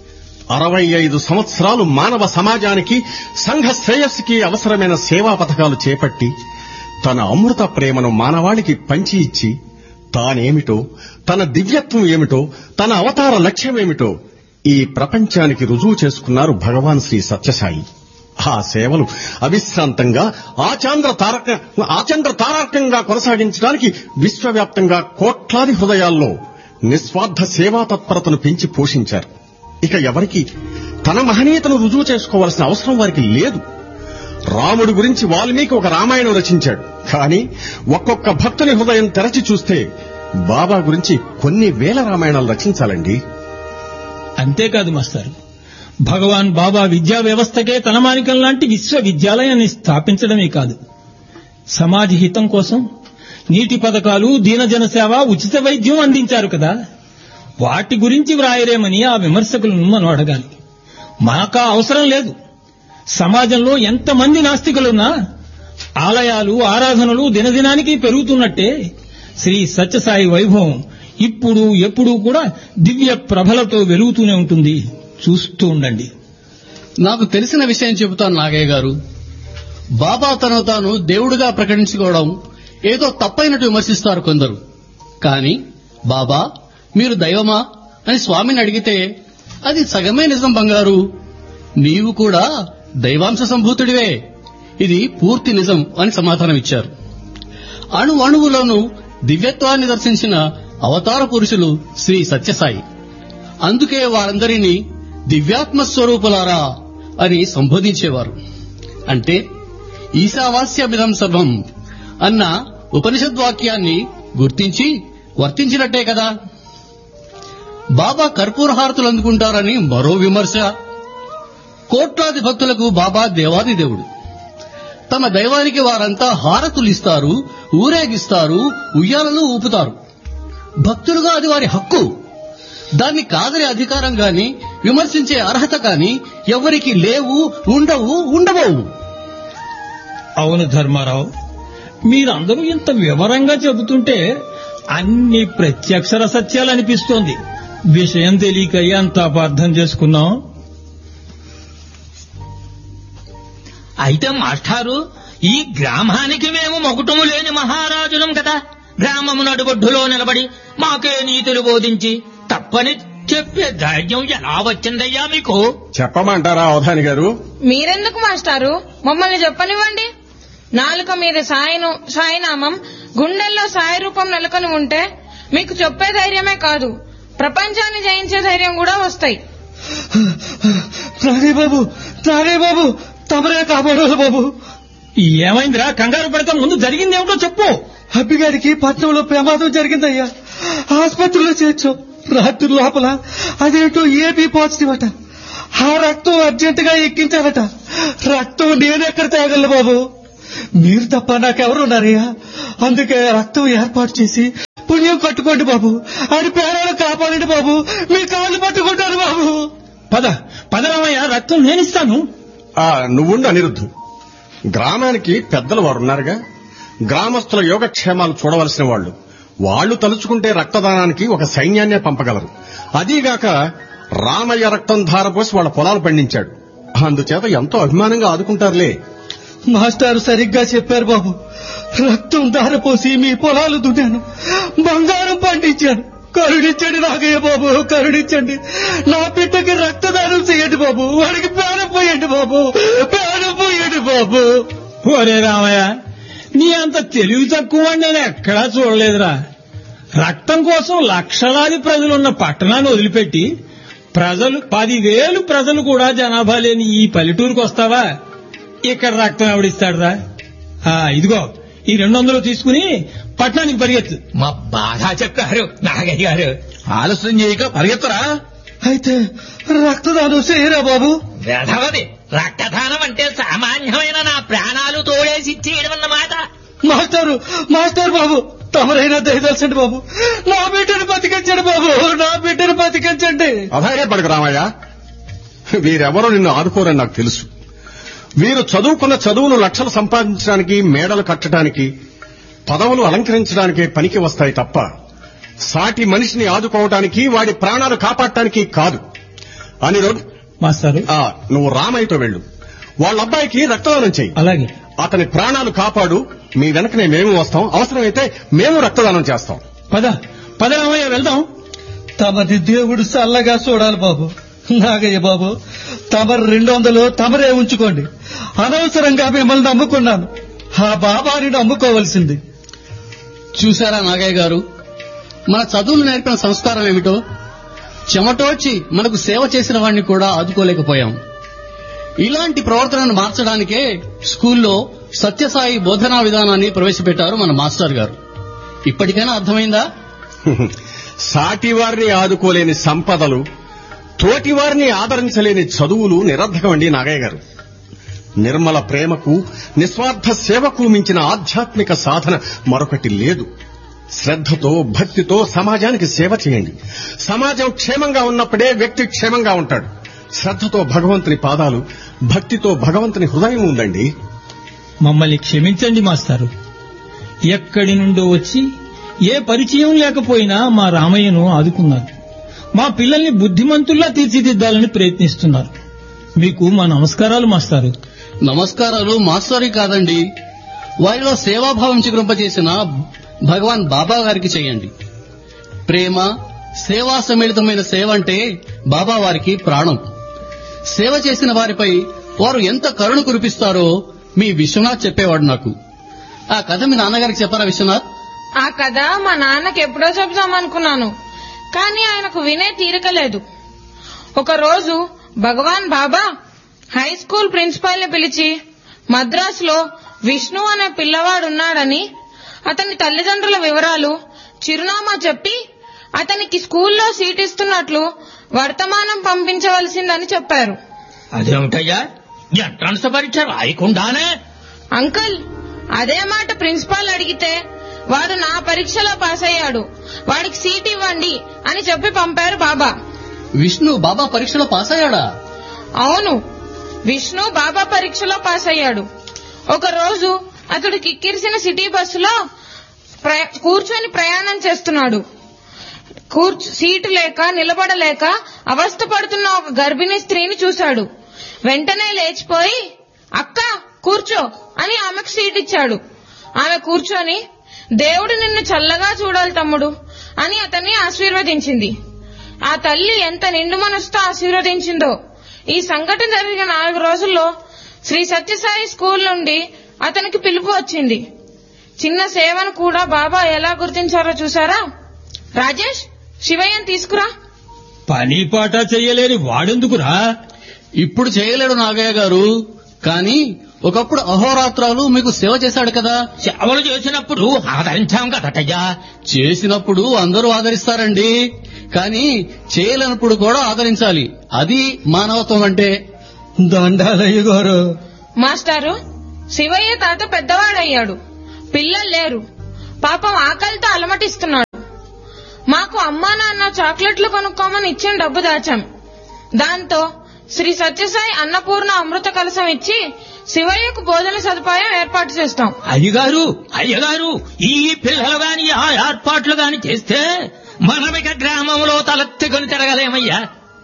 65 సంవత్సరాలు మానవ సమాజానికి, సంఘ శ్రేయస్సుకి అవసరమైన సేవా పథకాలు చేపట్టి తన అమృత ప్రేమను మానవాళికి పంచి ఇచ్చి తానేమిటో, తన దివ్యత్వం ఏమిటో, తన అవతార లక్ష్యమేమిటో ఈ ప్రపంచానికి రుజువు చేసుకున్నారు భగవాన్ శ్రీ సత్యసాయి. ఆ సేవలు అవిశ్రాంతంగా ఆచంద్ర తారకంగా కొనసాగించడానికి విశ్వవ్యాప్తంగా కోట్లాది హృదయాల్లో నిస్వార్థ సేవా తత్పరతను పెంచి పోషించారు. ఇక ఎవరికి తన మహనీయతను రుజువు చేసుకోవాల్సిన అవసరం వారికి లేదు. రాముడి గురించి వాల్మీకి ఒక రామాయణం రచించాడు. కానీ ఒక్కొక్క భక్తుని హృదయం తెరచి చూస్తే బాబా గురించి కొన్ని వేల రామాయణాలు రచించాలండి. అంతేకాదు మాస్టర్, భగవాన్ బాబా విద్యా వ్యవస్థకే తలమానికం లాంటి విశ్వవిద్యాలయాన్ని స్థాపించడమే కాదు, సమాజ హితం కోసం నీటి పథకాలు, దీనజన సేవ, ఉచిత వైద్యం అందించారు కదా. వాటి గురించి వ్రాయరేమని ఆ విమర్శకులను మనం అడగాలి. మాకా అవసరం లేదు. సమాజంలో ఎంతమంది నాస్తికులున్నా ఆలయాలు, ఆరాధనలు దినదినానికి పెరుగుతున్నట్టే శ్రీ సత్యసాయి వైభవం ఇప్పుడు ఎప్పుడూ కూడా దివ్య ప్రభలతో వెలుగుతూనే ఉంటుంది. చూస్తూ ఉండండి. నాకు తెలిసిన విషయం చెబుతాను నాగయ్య గారు. బాబా తను తాను దేవుడిగా ప్రకటించుకోవడం ఏదో తప్పైనట్టు విమర్శిస్తారు కొందరు. కానీ బాబా మీరు దైవమా అని స్వామిని అడిగితే అది సగమే నిజం బంగారు, నీవు కూడా దైవాంశ సంభూతుడివే, ఇది పూర్తి నిజం అని సమాధానం ఇచ్చారు. అణు అణువులోనూ దివ్యత్వాన్ని దర్శించిన అవతార పురుషులు శ్రీ సత్యసాయి. అందుకే వారందరినీ దివ్యాత్మ స్వరూపులారా అని సంబోధించేవారు. అంటే ఈశావాస్యమిదం సర్వం అన్న ఉపనిషద్వాక్యాన్ని గుర్తించి వర్తించినట్టే కదా. బాబా కర్పూరహారతులు అందుకుంటారని మరో విమర్శ. కోట్లాది భక్తులకు బాబా దేవాది దేవుడు. తమ దైవానికి వారంతా హారతులు ఇస్తారు, ఊరేగిస్తారు, ఉయ్యాలలు ఊపుతారు. భక్తులుగా అది వారి హక్కు. దాన్ని కాదనే అధికారం గాని, విమర్శించే అర్హత కాని ఎవరికి లేవు, ఉండబోవు. అవును ధర్మారావు, మీరందరూ ఇంత వివరంగా చెబుతుంటే అన్ని ప్రత్యక్షర సత్యాలనిపిస్తోంది. విషయం తెలియక ఎంత అపార్థం చేసుకున్నాం. అయితే మాస్టారు, ఈ గ్రామానికి మేము మొగుటము లేని మహారాజులం కదా. గ్రామము నడుబొడ్డులో నిలబడి మాకే నీతులు బోధించి తప్పని చెప్పే ధైర్యం ఎలా వచ్చిందయ్యా మీకు? చెప్పమంటారా అవధాని గారు? మీరెందుకు మాస్టారు, మమ్మల్ని చెప్పనివ్వండి. నాలుక మీద సాయినామం, గుండెల్లో సాయి రూపం నెలకొని ఉంటే మీకు చెప్పే ధైర్యమే కాదు, ప్రపంచాన్ని జయించే ధైర్యం కూడా వస్తాయి. బాబు తమరే కాపాడాలి బాబు. ఏమైందిరా? కంగారు పడతా, ముందు జరిగిందేమిటో చెప్పు. అబ్బిగారికి పట్నంలో ప్రమాదం జరిగిందయ్యా. ఆసుపత్రిలో చేర్చాం. రాత్రి లోపల అదేంటో ఏబీ పాజిటివ్ అట. ఆ రక్తం అర్జెంటుగా ఎక్కించాలట. రక్తం నేనెక్కడ తేగలను బాబు? మీరు తప్ప నాకెవరున్నారయ్యా? అందుకే రక్తం ఏర్పాటు చేసి పుణ్యం కట్టుకోండి బాబు. ఆడి పేరాలు కాపాడండి బాబు. మీ కాళ్ళు పట్టుకుంటాను బాబు. పదరామయ్య, రక్తం నేనిస్తాను. నువ్వుండు అనిరుద్ధు. గ్రామానికి పెద్దలు వారున్నారుగా, గ్రామస్తుల యోగక్షేమాలు చూడవలసిన వాళ్ళు తలుచుకుంటే రక్తదానానికి ఒక సైన్యాన్నే పంపగలరు. అదీగాక రామయ్య రక్తం ధారపోసి వాళ్ళ పొలాలు పండించాడు. అందుచేత ఎంతో అభిమానంగా ఆదుకుంటారులే. మాస్టారు సరిగ్గా చెప్పారు బాబు. రక్తం ధారపోసి మీ పొలాలు దున్నాను, బంగారం పండించాను. కరుణించండి నాగయ్య బాబు, కరుణించండి. నా బిడ్డకి రక్తదానం చేయండి బాబు. వాడికి ప్రాణం పోయండి బాబు, ప్రాణం పోయండి బాబు. ఒరే రామయ్య, నీ అంత తెలివి తక్కువ నేను ఎక్కడా చూడలేదురా. రక్తం కోసం లక్షలాది ప్రజలున్న పట్టణాన్ని వదిలిపెట్టి 10,000 ప్రజలు కూడా జనాభా లేని ఈ పల్లెటూరుకు వస్తావా? ఇక్కడ రక్తం ఎవడిస్తాడురా? ఇదిగో ఈ 200 తీసుకుని పట్టణానికి పరిగెత్తు. మా బాగా చెప్పారు నాగయ్య గారు. ఆలస్యం చేయక పరిగెత్తరా. అయితే రక్తదానం చేయరా బాబు? వేధవది, రక్తదానం అంటే సామాన్యమైన నా ప్రాణాలు తోడేసి ఇచ్చేయడం అన్నమాట. మాస్టర్ బాబు, తమరైనా దయదలచండి బాబు. నా బిడ్డను బతికించండి బాబు, నా బిడ్డను బతికించండి. అధైర్యపడకు రామయ్య, వీరెవరో నిన్ను ఆదుకోరని నాకు తెలుసు. వీరు చదువుకున్న చదువులు లక్షలు సంపాదించడానికి, మేడలు కట్టడానికి, పదవులు అలంకరించడానికే పనికి వస్తాయి తప్ప సాటి మనిషిని ఆదుకోవటానికి, వాడి ప్రాణాలు కాపాడటానికి కాదు. అనిరుద్ధ్ మాస్టారు, నువ్వు రామయ్యతో వెళ్ళు. వాళ్ళ అబ్బాయికి రక్తదానం చెయ్యి. అలాగే. అతని ప్రాణాలు కాపాడు. మీ వెనకనే మేము వస్తాం, అవసరమైతే మేము రక్తదానం చేస్తాం. పద రామయ్య, వెళ్దాం. తమది దేవుడు చల్లగా చూడాలి బాబు. నాగయ్య బాబు, తమరు 200 తమరే ఉంచుకోండి. అనవసరంగా మిమ్మల్ని నమ్ముకున్నాను. ఆ బాబాని నమ్ముకోవలసింది. చూశారా నాగయ్య గారు, మన చదువులు నేర్పిన సంస్కారం ఏమిటో? చెమటోడ్చి మనకు సేవ చేసిన వాడిని కూడా ఆదుకోలేకపోయాం. ఇలాంటి ప్రవర్తనను మార్చడానికే స్కూల్లో సత్యసాయి బోధనా విధానాన్ని ప్రవేశపెట్టారు మన మాస్టర్ గారు. ఇప్పటికైనా అర్థమైందా? సాటి వారిని ఆదుకోలేని సంపదలు, తోటి వారిని ఆదరించలేని చదువులు నిరర్ధకమండి నాగయ్య గారు. నిర్మల ప్రేమకు, నిస్వార్థ సేవకు మించిన ఆధ్యాత్మిక సాధన మరొకటి లేదు. శ్రద్ధతో, భక్తితో సమాజానికి సేవ చేయండి. సమాజం క్షేమంగా ఉన్నప్పుడే వ్యక్తి క్షేమంగా ఉంటాడు. శ్రద్ధతో భగవంతుని పాదాలు, భక్తితో భగవంతుని హృదయం ఉందండి. మమ్మల్ని క్షమించండి మాస్టారు. ఎక్కడి నుండో వచ్చి ఏ పరిచయం లేకపోయినా మా రామయ్యను ఆదుకున్నారు. మా పిల్లల్ని బుద్ధిమంతుల్లా తీర్చిదిద్దాలని ప్రయత్నిస్తున్నారు. మీకు మా నమస్కారాలు మాస్టారు. నమస్కారాలు మాస్టర్కి కాదండి, వారిలో సేవాభావం చిగురింపజేసిన భగవాన్ బాబా గారికి చేయండి. ప్రేమ, సేవా సమ్మిళితమైన సేవ అంటే బాబా వారికి ప్రాణం. సేవ చేసిన వారిపై వారు ఎంత కరుణ కురిపిస్తారో మీ విశ్వనాథ్ చెప్పేవాడు నాకు. ఆ కథ మీ నాన్నగారికి చెప్పారా విశ్వనాథ్? ఆ కథ మా నాన్నకి ఎప్పుడో చెప్దామనుకున్నాను, కానీ ఆయనకు వినే తీరిక లేదు. ఒకరోజు భగవాన్ బాబా హై స్కూల్ ప్రిన్సిపాల్ ని పిలిచి మద్రాసులో విష్ణు అనే పిల్లవాడున్నాడని, అతని తల్లిదండ్రుల వివరాలు, చిరునామా చెప్పి అతనికి స్కూల్లో సీట్ ఇస్తున్నట్లు వర్తమానం పంపించవలసిందని చెప్పారు. అదేమిటయ్యా, ఎంట్రన్స్ పరీక్ష రాయకుండానే? అంకుల్, అదే మాట ప్రిన్సిపాల్ అడిగితే వాడు నా పరీక్షలో పాస్ అయ్యాడు, వాడికి సీట్ ఇవ్వండి అని చెప్పి పంపారు బాబా. విష్ణు బాబా పరీక్షలో పాస్ అయ్యాడా? అవును, విష్ణు బాబా పరీక్షలో పాస్ అయ్యాడు. ఒకరోజు అతడు కిక్కిరిసిన సిటీ బస్సులో కూర్చొని ప్రయాణం చేస్తున్నాడు. సీటు లేక నిలబడలేక అవస్థ పడుతున్న ఒక గర్భిణీ స్త్రీని చూశాడు. వెంటనే లేచిపోయి, అక్క కూర్చో అని ఆమెకు సీట్ ఇచ్చాడు. ఆమె కూర్చొని దేవుడు నిన్ను చల్లగా చూడాలి తమ్ముడు అని అతన్ని ఆశీర్వదించింది. ఆ తల్లి ఎంత నిండు మనసుతో ఆశీర్వదించిందో. ఈ సంఘటన జరిగిన 4 రోజుల్లో శ్రీ సత్యసాయి స్కూల్ నుండి అతనికి పిలుపు వచ్చింది. చిన్న సేవను కూడా బాబా ఎలా గుర్తించారో చూసారా? రాజేష్, శివయ్యని తీసుకురా. పని పాట చెయ్యలేని వాడెందుకురా? ఇప్పుడు చేయలేడు నాగయ్య గారు, కానీ ఒకప్పుడు అహోరాత్రాలు మీకు సేవ చేశాడు కదా. సేవలు చేసినప్పుడు ఆదరించాం కదటయ్యా. చేసినప్పుడు అందరూ ఆదరిస్తారండి, కానీ చేయలేనప్పుడు కూడా ఆదరించాలి. అది మానవత్వం అంటే. దండాలయ్య గారు. మాస్టారు, శివయ్య తాత పెద్దవాడయ్యాడు, పిల్లలు లేరు, పాపం ఆకలితో అలమటిస్తున్నాడు. మాకు అమ్మా నాన్న చాక్లెట్లు కొనుక్కోమని ఇచ్చిన డబ్బు దాచాం. దాంతో శ్రీ సత్యసాయి అన్నపూర్ణ అమృత కలశం ఇచ్చి శివయ్యకు భోజన సదుపాయం ఏర్పాటు చేస్తాం. అయ్యగారు, ఈ పిల్లలు గాని ఆ ఏర్పాట్లు గాని చేస్తే మనమిక గ్రామంలో తలెత్తుకొని తిరగలేమయ్యా.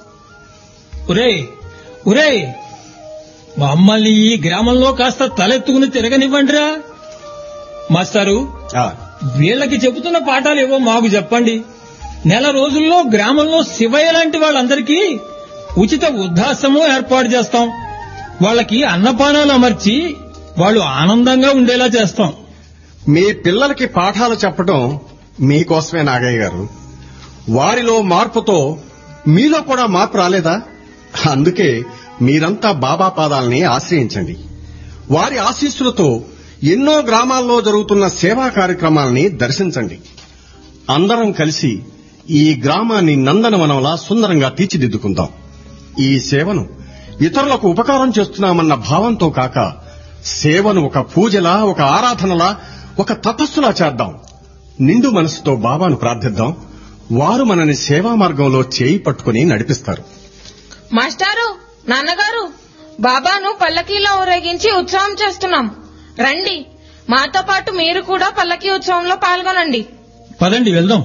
ఒరే, మమ్మల్ని ఈ గ్రామంలో కాస్త తలెత్తుకుని తిరగనివ్వండిరా. మాస్టారు, వీళ్ళకి చెబుతున్న పాఠాలేవో మాకు చెప్పండి. నెల రోజుల్లో గ్రామంలో శివయ్య లాంటి వాళ్ళందరికీ ఉచిత వృద్ధాశ్రమం ఏర్పాటు చేస్తాం. వాళ్ళకి అన్నపానాలు అమర్చి వాళ్ళు ఆనందంగా ఉండేలా చేస్తాం. మీ పిల్లలకి పాఠాలు చెప్పడం మీకోసమే నాగయ్య గారు. వారిలో మార్పుతో మీలో కూడా మార్పు రాలేదా? అందుకే మీరంతా బాబా పాదాలని ఆశ్రయించండి. వారి ఆశీస్సులతో ఎన్నో గ్రామాల్లో జరుగుతున్న సేవా కార్యక్రమాలని దర్శించండి. అందరం కలిసి ఈ గ్రామాన్ని నందనవనంలా సుందరంగా తీర్చిదిద్దుకుందాం. ఈ సేవను ఇతరులకు ఉపకారం చేస్తున్నామన్న భావంతో కాక, సేవను ఒక పూజలా, ఒక ఆరాధనలా, ఒక తపస్సులా చేద్దాం. నిండు మనసుతో బాబాను ప్రార్థిద్దాం. వారు మనని సేవా మార్గంలో చేయి పట్టుకుని నడిపిస్తారు. మాస్టారు, నాన్నగారు, బాబాను పల్లకీలో ఊరేగించి ఉత్సవం చేస్తున్నాం. రండి, మాతో పాటు మీరు కూడా పల్లకీ ఉత్సవంలో పాల్గొనండి. పదండి, వెళ్దాం.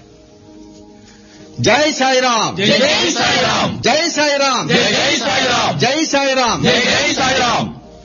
జై సాయిరాం, జై సాయిరాం, జై సాయిరాం, జై సాయిరాం, జై సాయిరాం, జై సాయిరాం.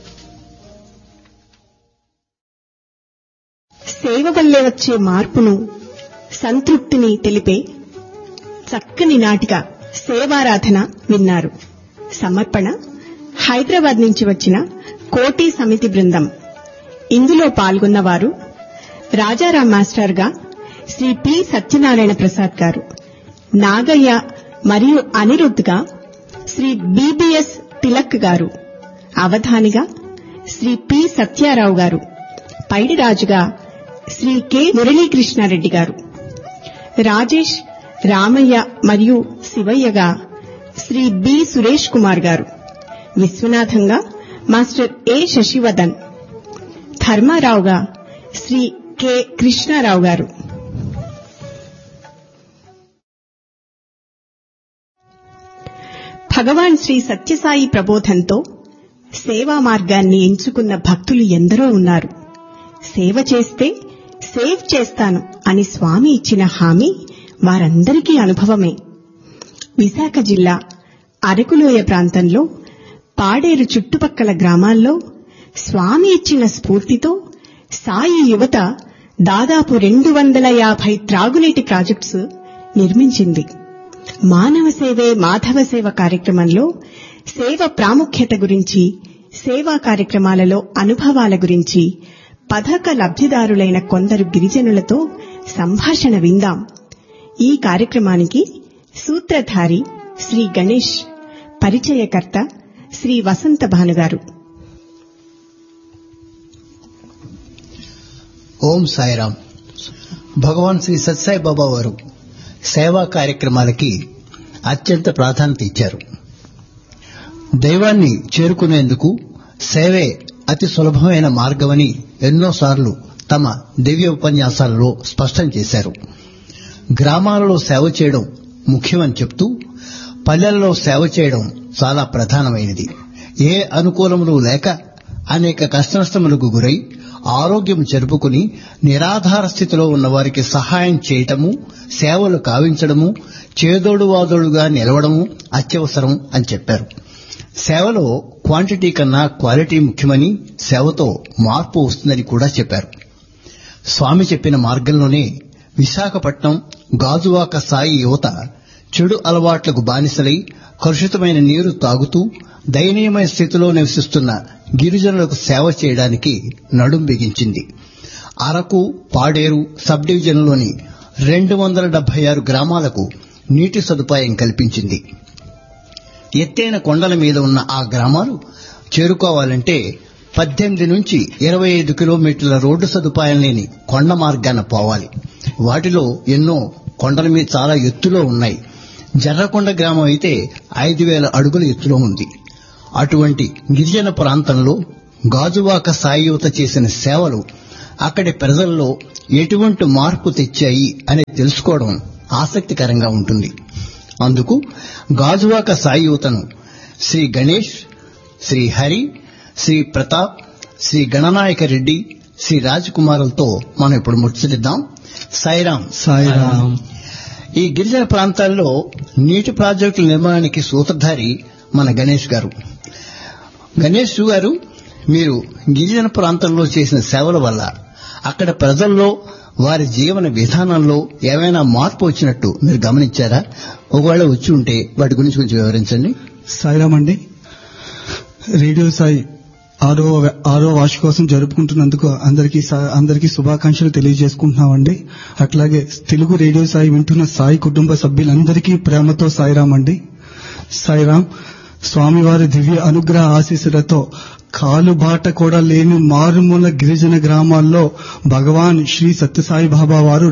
సేవ వల్లే వచ్చే మార్పును, సంతృప్తిని తెలిపే చక్కని నాటిక సేవారాధన విన్నారు. సమర్పణ హైదరాబాద్ నుంచి వచ్చిన కోటి సమితి బృందం. ఇందులో పాల్గొన్నవారు రాజారాం మాస్టర్ గా శ్రీ పి సత్యనారాయణ ప్రసాద్ గారు, నాగయ్య మరియు అనిరుద్ధ్ గా శ్రీ బిబిఎస్ తిలక్ గారు, అవధానిగా శ్రీ పి సత్యారావు గారు, పైడిరాజుగా శ్రీ కె మురళీకృష్ణారెడ్డి గారు, రాజేష్, రామయ్య మరియు శివయ్యగా శ్రీ బి సురేష్ కుమార్ గారు, విశ్వనాథంగా మాస్టర్ ఏ శశివదన్, ధర్మారావుగా శ్రీ కె కృష్ణారావు గారు. భగవాన్ శ్రీ సత్యసాయి ప్రబోధంతో సేవా మార్గాన్ని ఎంచుకున్న భక్తులు ఎందరో ఉన్నారు. సేవ చేస్తే సేవ్ చేస్తాను అని స్వామి ఇచ్చిన హామీ వారందరికీ అనుభవమే. విశాఖ జిల్లా అరకులోయ ప్రాంతంలో పాడేరు చుట్టుపక్కల గ్రామాల్లో స్వామి ఇచ్చిన స్ఫూర్తితో సాయి యువత దాదాపు 250 త్రాగునీటి ప్రాజెక్ట్స్ నిర్మించింది. మానవ సేవే మాధవ సేవ కార్యక్రమంలో సేవ ప్రాముఖ్యత గురించి, సేవా కార్యక్రమాలలో అనుభవాల గురించి పథక లబ్ధిదారులైన కొందరు గిరిజనులతో సంభాషణ విందాం. ఈ కార్యక్రమానికి సూత్రధారి శ్రీ గణేష్, పరిచయకర్త శ్రీ వసంత భానుగారు. ఓం సాయిరాం. భగవాన్ శ్రీ సత్సాయి బాబా వారు సేవా కార్యక్రమాలకి అత్యంత ప్రాధాన్యత ఇచ్చారు. దైవాన్ని చేరుకునేందుకు సేవే అతి సులభమైన మార్గమని ఎన్నోసార్లు తమ దివ్య ఉపన్యాసాలలో స్పష్టం చేశారు. గ్రామాలలో సేవ చేయడం ముఖ్యమని చెప్తూ పల్లెల్లో సేవ చేయడం చాలా ప్రధానమైనది. ఏ అనుకూలములు లేక అనేక కష్టనష్టములకు గురై ఆరోగ్యం చెరుపుకుని నిరాధార స్థితిలో ఉన్న వారికి సహాయం చేయటము, సేవలు కావించడము, చేదోడు వాదోడుగా నిలవడము అత్యవసరం అని చెప్పారు. సేవలో క్వాంటిటీ కన్నా క్వాలిటీ ముఖ్యమని, సేవతో మార్పు వస్తుందని కూడా చెప్పారు. స్వామి చెప్పిన మార్గంలోనే విశాఖపట్నం గాజువాక సాయి యువత చెడు అలవాట్లకు బానిసలై కలుషితమైన నీరు తాగుతూ దయనీయమైన స్థితిలో నివసిస్తున్న గిరిజనులకు సేవ చేయడానికి నడుం బిగించింది. అరకు, పాడేరు సబ్ డివిజన్లోని 276 గ్రామాలకు నీటి సదుపాయం కల్పించింది. ఎత్తైన కొండల మీద ఉన్న ఆ గ్రామాలు చేరుకోవాలంటే 18 నుంచి 25 కిలోమీటర్ల రోడ్డు సదుపాయం లేని కొండ మార్గాన పోవాలి. వాటిలో ఎన్నో కొండల మీద చాలా ఎత్తులో ఉన్నాయి. జర్రకొండ గ్రామం అయితే 5,000 అడుగుల ఎత్తులో ఉంది. అటువంటి గిరిజన ప్రాంతంలో గాజువాక సాయి యువత చేసిన సేవలు అక్కడి ప్రజల్లో ఎటువంటి మార్పు తెచ్చాయి అనేది తెలుసుకోవడం ఆసక్తికరంగా ఉంటుంది. అందుకు గాజువాక సాయి యువతను శ్రీ గణేష్, శ్రీ హరి, శ్రీ ప్రతాప్, శ్రీ గణనాయక రెడ్డి, శ్రీ రాజకుమారులతో మనం ఇప్పుడు ముచ్చటిద్దాం. సాయిరాం. ఈ గిరిజన ప్రాంతాల్లో నీటి ప్రాజెక్టుల నిర్మాణానికి సూత్రధారి మన గణేష్ గారు. గణేష్ గారు, మీరు గిరిజన ప్రాంతంలో చేసిన సేవల వల్ల అక్కడ ప్రజల్లో వారి జీవన విధానంలో ఏమైనా మార్పు వచ్చినట్టు మీరు గమనించారా? ఒకవేళ వచ్చి ఉంటే వాటి గురించి కొంచెం వివరించండి. సాయిరామ్ అండి. రేడియో సాయి ఆరో వార్షికోత్సవం జరుపుకుంటున్నందుకు అందరికీ శుభాకాంక్షలు తెలియజేసుకుంటున్నామండి. అట్లాగే తెలుగు రేడియో సాయి వింటున్న సాయి కుటుంబ సభ్యులందరికీ ప్రేమతో సాయిరామ్ అండి. సాయిరామ్. స్వామివారి దివ్య అనుగ్రహ ఆశీస్సులతో కాలుబాట కూడా లేని మారుమూల గిరిజన గ్రామాల్లో భగవాన్ శ్రీ సత్యసాయి బాబా వారు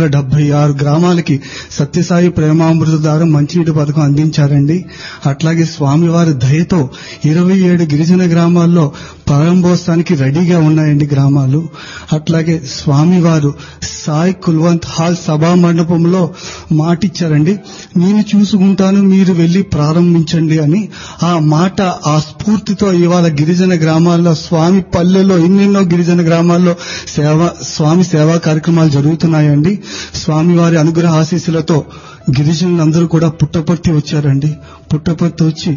276 గ్రామాలకి సత్యసాయి ప్రేమామృత ద్వారా మంచినీటి పథకం అందించారండి. అట్లాగే స్వామివారి దయతో 27 గిరిజన గ్రామాల్లో ప్రారంభోత్సవానికి రెడీగా ఉన్నాయండి గ్రామాలు. అట్లాగే స్వామివారు సాయి కుల్వంత్ హాల్ సభా మండపంలో మాటిచ్చారండి, నేను చూసుకుంటాను, మీరు వెళ్లి ప్రారంభించండి అని. ఆ మాట, ఆ స్ఫూర్తితో ఇవాళ గిరిజన గ్రామాల్లో, స్వామి పల్లెల్లో, ఎన్నెన్నో గిరిజన గ్రామాల్లో స్వామి సేవా కార్యక్రమాలు జరుగుతున్నాయండి. స్వామివారి అనుగ్రహ ఆశీస్సులతో గిరిజనులందరూ కూడా పుట్టపర్తి వచ్చారండి. పుట్టపర్తి వచ్చి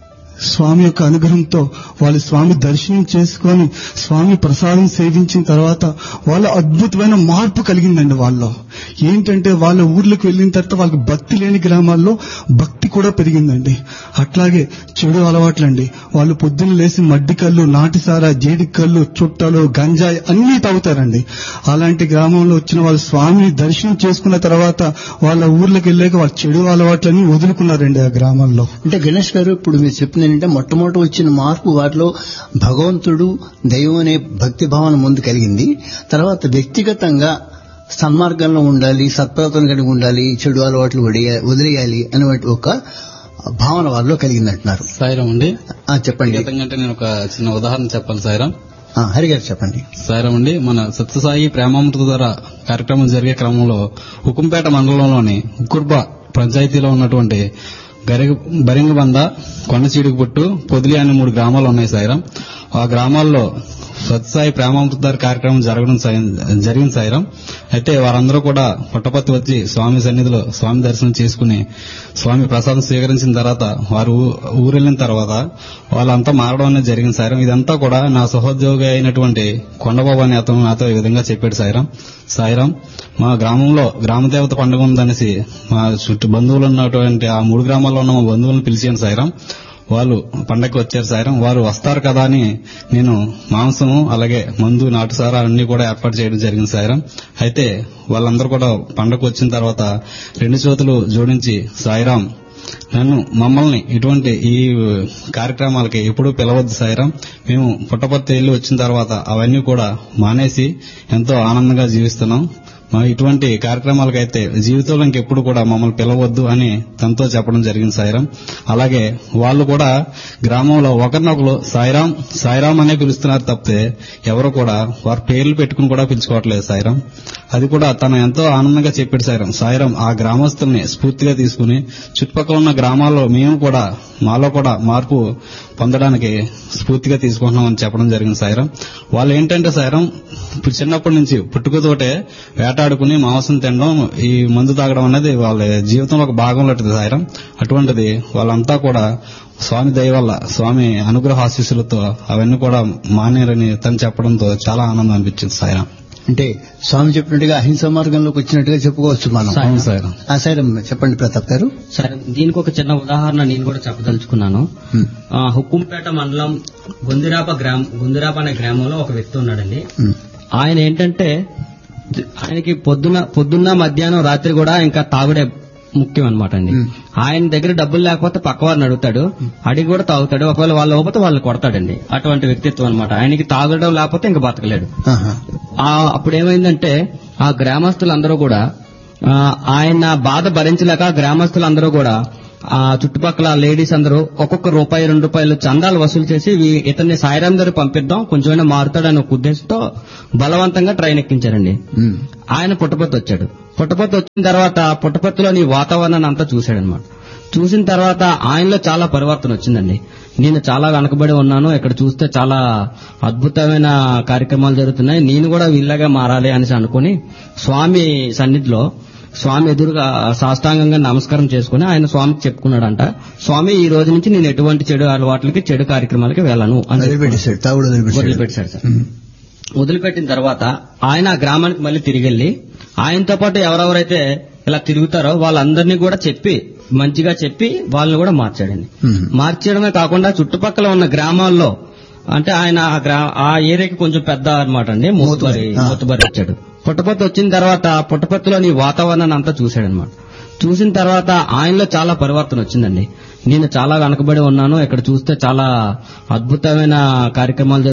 స్వామి యొక్క అనుగ్రహంతో వాళ్ళు స్వామి దర్శనం చేసుకొని స్వామి ప్రసాదం సేవించిన తర్వాత వాళ్ళ అద్భుతమైన మార్పు కలిగిందండి. వాళ్ళు ఏంటంటే వాళ్ళ ఊర్లకు వెళ్ళిన తర్వాత వాళ్ళకి భక్తి లేని గ్రామాల్లో భక్తి కూడా పెరిగిందండి. అట్లాగే చెడు అలవాట్లండి, వాళ్ళు పొద్దున్న లేసి మడ్డికల్లు, నాటిసారా, జేడికల్లు, చుట్టలు, గంజాయి అన్నీ తాగుతారండి. అలాంటి గ్రామంలో వచ్చిన వాళ్ళు స్వామిని దర్శనం చేసుకున్న తర్వాత వాళ్ళ ఊర్లకు వెళ్ళాక వాళ్ళ చెడు అలవాట్లన్నీ వదులుకున్నారండి ఆ గ్రామాల్లో. అంటే గణేష్ గారు, ఇప్పుడు మీరు చెప్పిన ఏంటంటే మొట్టమొదటి వచ్చిన మార్పు వాటిలో భగవంతుడు, దైవం అనే భక్తి భావన ముందు కలిగింది. తర్వాత వ్యక్తిగతంగా సన్మార్గంలో ఉండాలి, సత్ప్రవర్తన కలిగి ఉండాలి, చెడు అలవాట్లు వదిలేయాలి అనే ఒక భావన వాళ్ళలో కలిగిందంటున్నారు. సాయిరామ్ అండి. చెప్పండి. అంటే నేను ఒక చిన్న ఉదాహరణ చెప్పాలి. సాయిరామ్. హరి గారు చెప్పండి. సాయిరామ్ అండి. మన సత్యసాయి ప్రేమామృత ద్వారా కార్యక్రమం జరిగే క్రమంలో హుకుంపేట మండలంలోని ఉక్కుర్బ పంచాయతీలో ఉన్నటువంటి బరింగబంద, కొండచీడుగుపుట్టు, పొదిలి అనే 3 గ్రామాలు ఉన్నాయి సాయిరాం. ఆ గ్రామాల్లో సత్యసాయి ప్రేమామృత కార్యక్రమం జరిగింది సాయిరాం. అయితే వారందరూ కూడా పుట్టపర్తి వచ్చి స్వామి సన్నిధిలో స్వామి దర్శనం చేసుకుని స్వామి ప్రసాదం స్వీకరించిన తర్వాత వారు ఊరెళ్లిన తర్వాత వాళ్ళంతా మారడం అనేది జరిగింది సాయిరాం. ఇదంతా కూడా నా సహోద్యోగి అయినటువంటి కొండబాబు అనే అతను నాతో ఈ విధంగా చెప్పాడు సాయిరాం. మా గ్రామంలో గ్రామదేవత పండుగ ఉందనేసి మా చుట్టూ బంధువులు ఉన్నటువంటి ఆ 3 గ్రామాల్లో ఉన్న మా బంధువులను పిలిచాను సాయిరాం. వాళ్ళు పండగకి వచ్చారు సాయిరాం. వారు వస్తారు కదా అని నేను మాంసము, అలాగే మందు, నాటుసారా అన్ని కూడా ఏర్పాటు చేయడం జరిగింది సాయిరాం. అయితే వాళ్ళందరూ కూడా పండగకు వచ్చిన తర్వాత 2 చేతులు జోడించి, సాయిరాం, మమ్మల్ని ఇటువంటి ఈ కార్యక్రమాలకి ఎప్పుడూ పిలవద్దు సాయిరాం. మేము పుట్టపర్తి వెళ్లి వచ్చిన తర్వాత అవన్నీ కూడా మానేసి ఎంతో ఆనందంగా జీవిస్తున్నాం. ఇటువంటి కార్యక్రమాలకైతే జీవితంలో ఇంకెప్పుడు కూడా మమ్మల్ని పిలవద్దు అని తనతో చెప్పడం జరిగింది సాయిరాం. అలాగే వాళ్ళు కూడా గ్రామంలో ఒకరినొకరు సాయిరాం అనే పిలుస్తున్నారు తప్పితే ఎవరు కూడా వారి పేర్లు పెట్టుకుని కూడా పిలుచుకోవట్లేదు సాయిరాం. అది కూడా తను ఎంతో ఆనందంగా చెప్పాడు సాయిరాం. ఆ గ్రామస్తుల్ని స్ఫూర్తిగా తీసుకుని చుట్టుపక్కల ఉన్న గ్రామాల్లో మేము కూడా మాలో కూడా మార్పు పొందడానికి స్ఫూర్తిగా తీసుకుంటున్నామని చెప్పడం జరిగింది సాయిరాం. వాళ్ళు ఏంటంటే సాయిరాం చిన్నప్పటి నుంచి పుట్టుకతోటే వేటాడుకుని మాంసం తినడం, ఈ మందు తాగడం అనేది వాళ్ళ జీవితంలో ఒక భాగం లాంటిది సాయిరాం. అటువంటిది వాళ్ళంతా కూడా స్వామి దయ వల్ల స్వామి అనుగ్రహ ఆశీస్సులతో అవన్నీ కూడా మానేరని తను చెప్పడంతో చాలా ఆనందం అనిపించింది సాయిరాం. అంటే స్వామి చెప్పినట్టుగా అహింస మార్గంలోకి వచ్చినట్టుగా చెప్పుకోవచ్చు మనం. అవును సార్. సాయిరాం చెప్పండి ప్రతాప్ గారు. సరే, దీనికి ఒక చిన్న ఉదాహరణ నేను కూడా చెప్పదలుచుకున్నాను. హుకుంపేట మండలం గుందిరాప అనే గ్రామంలో ఒక వ్యక్తి ఉన్నాడండి. ఆయన ఏంటంటే ఆయనకి పొద్దున్న మధ్యాహ్నం రాత్రి కూడా ఇంకా తాగుడే ముఖ్యం అనమాట అండి. ఆయన దగ్గర డబ్బులు లేకపోతే పక్కవారిని అడుగుతాడు, అడిగి కూడా తాగుతాడు. ఒకవేళ వాళ్ళు లేకపోతే వాళ్ళు కొడతాడండి. అటువంటి వ్యక్తిత్వం అనమాట. ఆయనకి తాగడం లేకపోతే ఇంకా బతకలేడు. అప్పుడు ఏమైందంటే ఆ గ్రామస్తులందరూ కూడా ఆయన బాధ భరించలేక గ్రామస్తులందరూ కూడా ఆ చుట్టుపక్కల లేడీస్ అందరూ ఒక్కొక్క రూపాయి 2 రూపాయలు చందాలు వసూలు చేసి ఇతన్ని సాయిరాం దగ్గర పంపిద్దాం, కొంచెమైనా మారుతాడనే ఒక ఉద్దేశంతో బలవంతంగా ట్రైన్ ఎక్కించారండి. ఆయన పుట్టపర్తి వచ్చాడు. పుట్టపర్తి వచ్చిన తర్వాత పుట్టపర్తిలోని వాతావరణాన్ని అంతా చూశాడనమాట. చూసిన తర్వాత ఆయనలో చాలా పరివర్తన వచ్చిందండి. నేను చాలా వెనకబడి ఉన్నాను, ఇక్కడ చూస్తే చాలా అద్భుతమైన కార్యక్రమాలు జరుగుతున్నాయి, నేను కూడా వీళ్ళగా మారాలి అనేసి అనుకుని స్వామి సన్నిధిలో స్వామి ఎదురుగా సాష్టాంగంగా నమస్కారం చేసుకుని ఆయన స్వామికి చెప్పుకున్నాడంట, స్వామి ఈ రోజు నుంచి నేను ఎటువంటి చెడు అలవాట్లకి చెడు కార్యక్రమాలకి వెళ్ళను అని వదిలిపెట్టాడు సార్. వదిలిపెట్టిన తర్వాత ఆయన ఆ గ్రామానికి మళ్ళీ తిరిగి వెళ్లి ఆయనతో పాటు ఎవరెవరైతే ఇలా తిరుగుతారో వాళ్ళందరినీ కూడా మంచిగా చెప్పి వాళ్ళని కూడా మార్చాడండి. మార్చడమే కాకుండా చుట్టుపక్కల ఉన్న గ్రామాల్లో అంటే ఆయన ఆ ఏరియాకి కొంచెం పెద్ద అనమాట అండి, మోతుబరి వచ్చాడు. పుట్టపర్తి వచ్చిన తర్వాత పుట్టపర్తిలోని వాతావరణాన్ని అంతా చూశాడనమాట. చూసిన తర్వాత ఆయనలో చాలా పరివర్తన వచ్చిందండి. నేను చాలా వెనకబడి ఉన్నాను, ఇక్కడ చూస్తే చాలా అద్భుతమైన కార్యక్రమాలు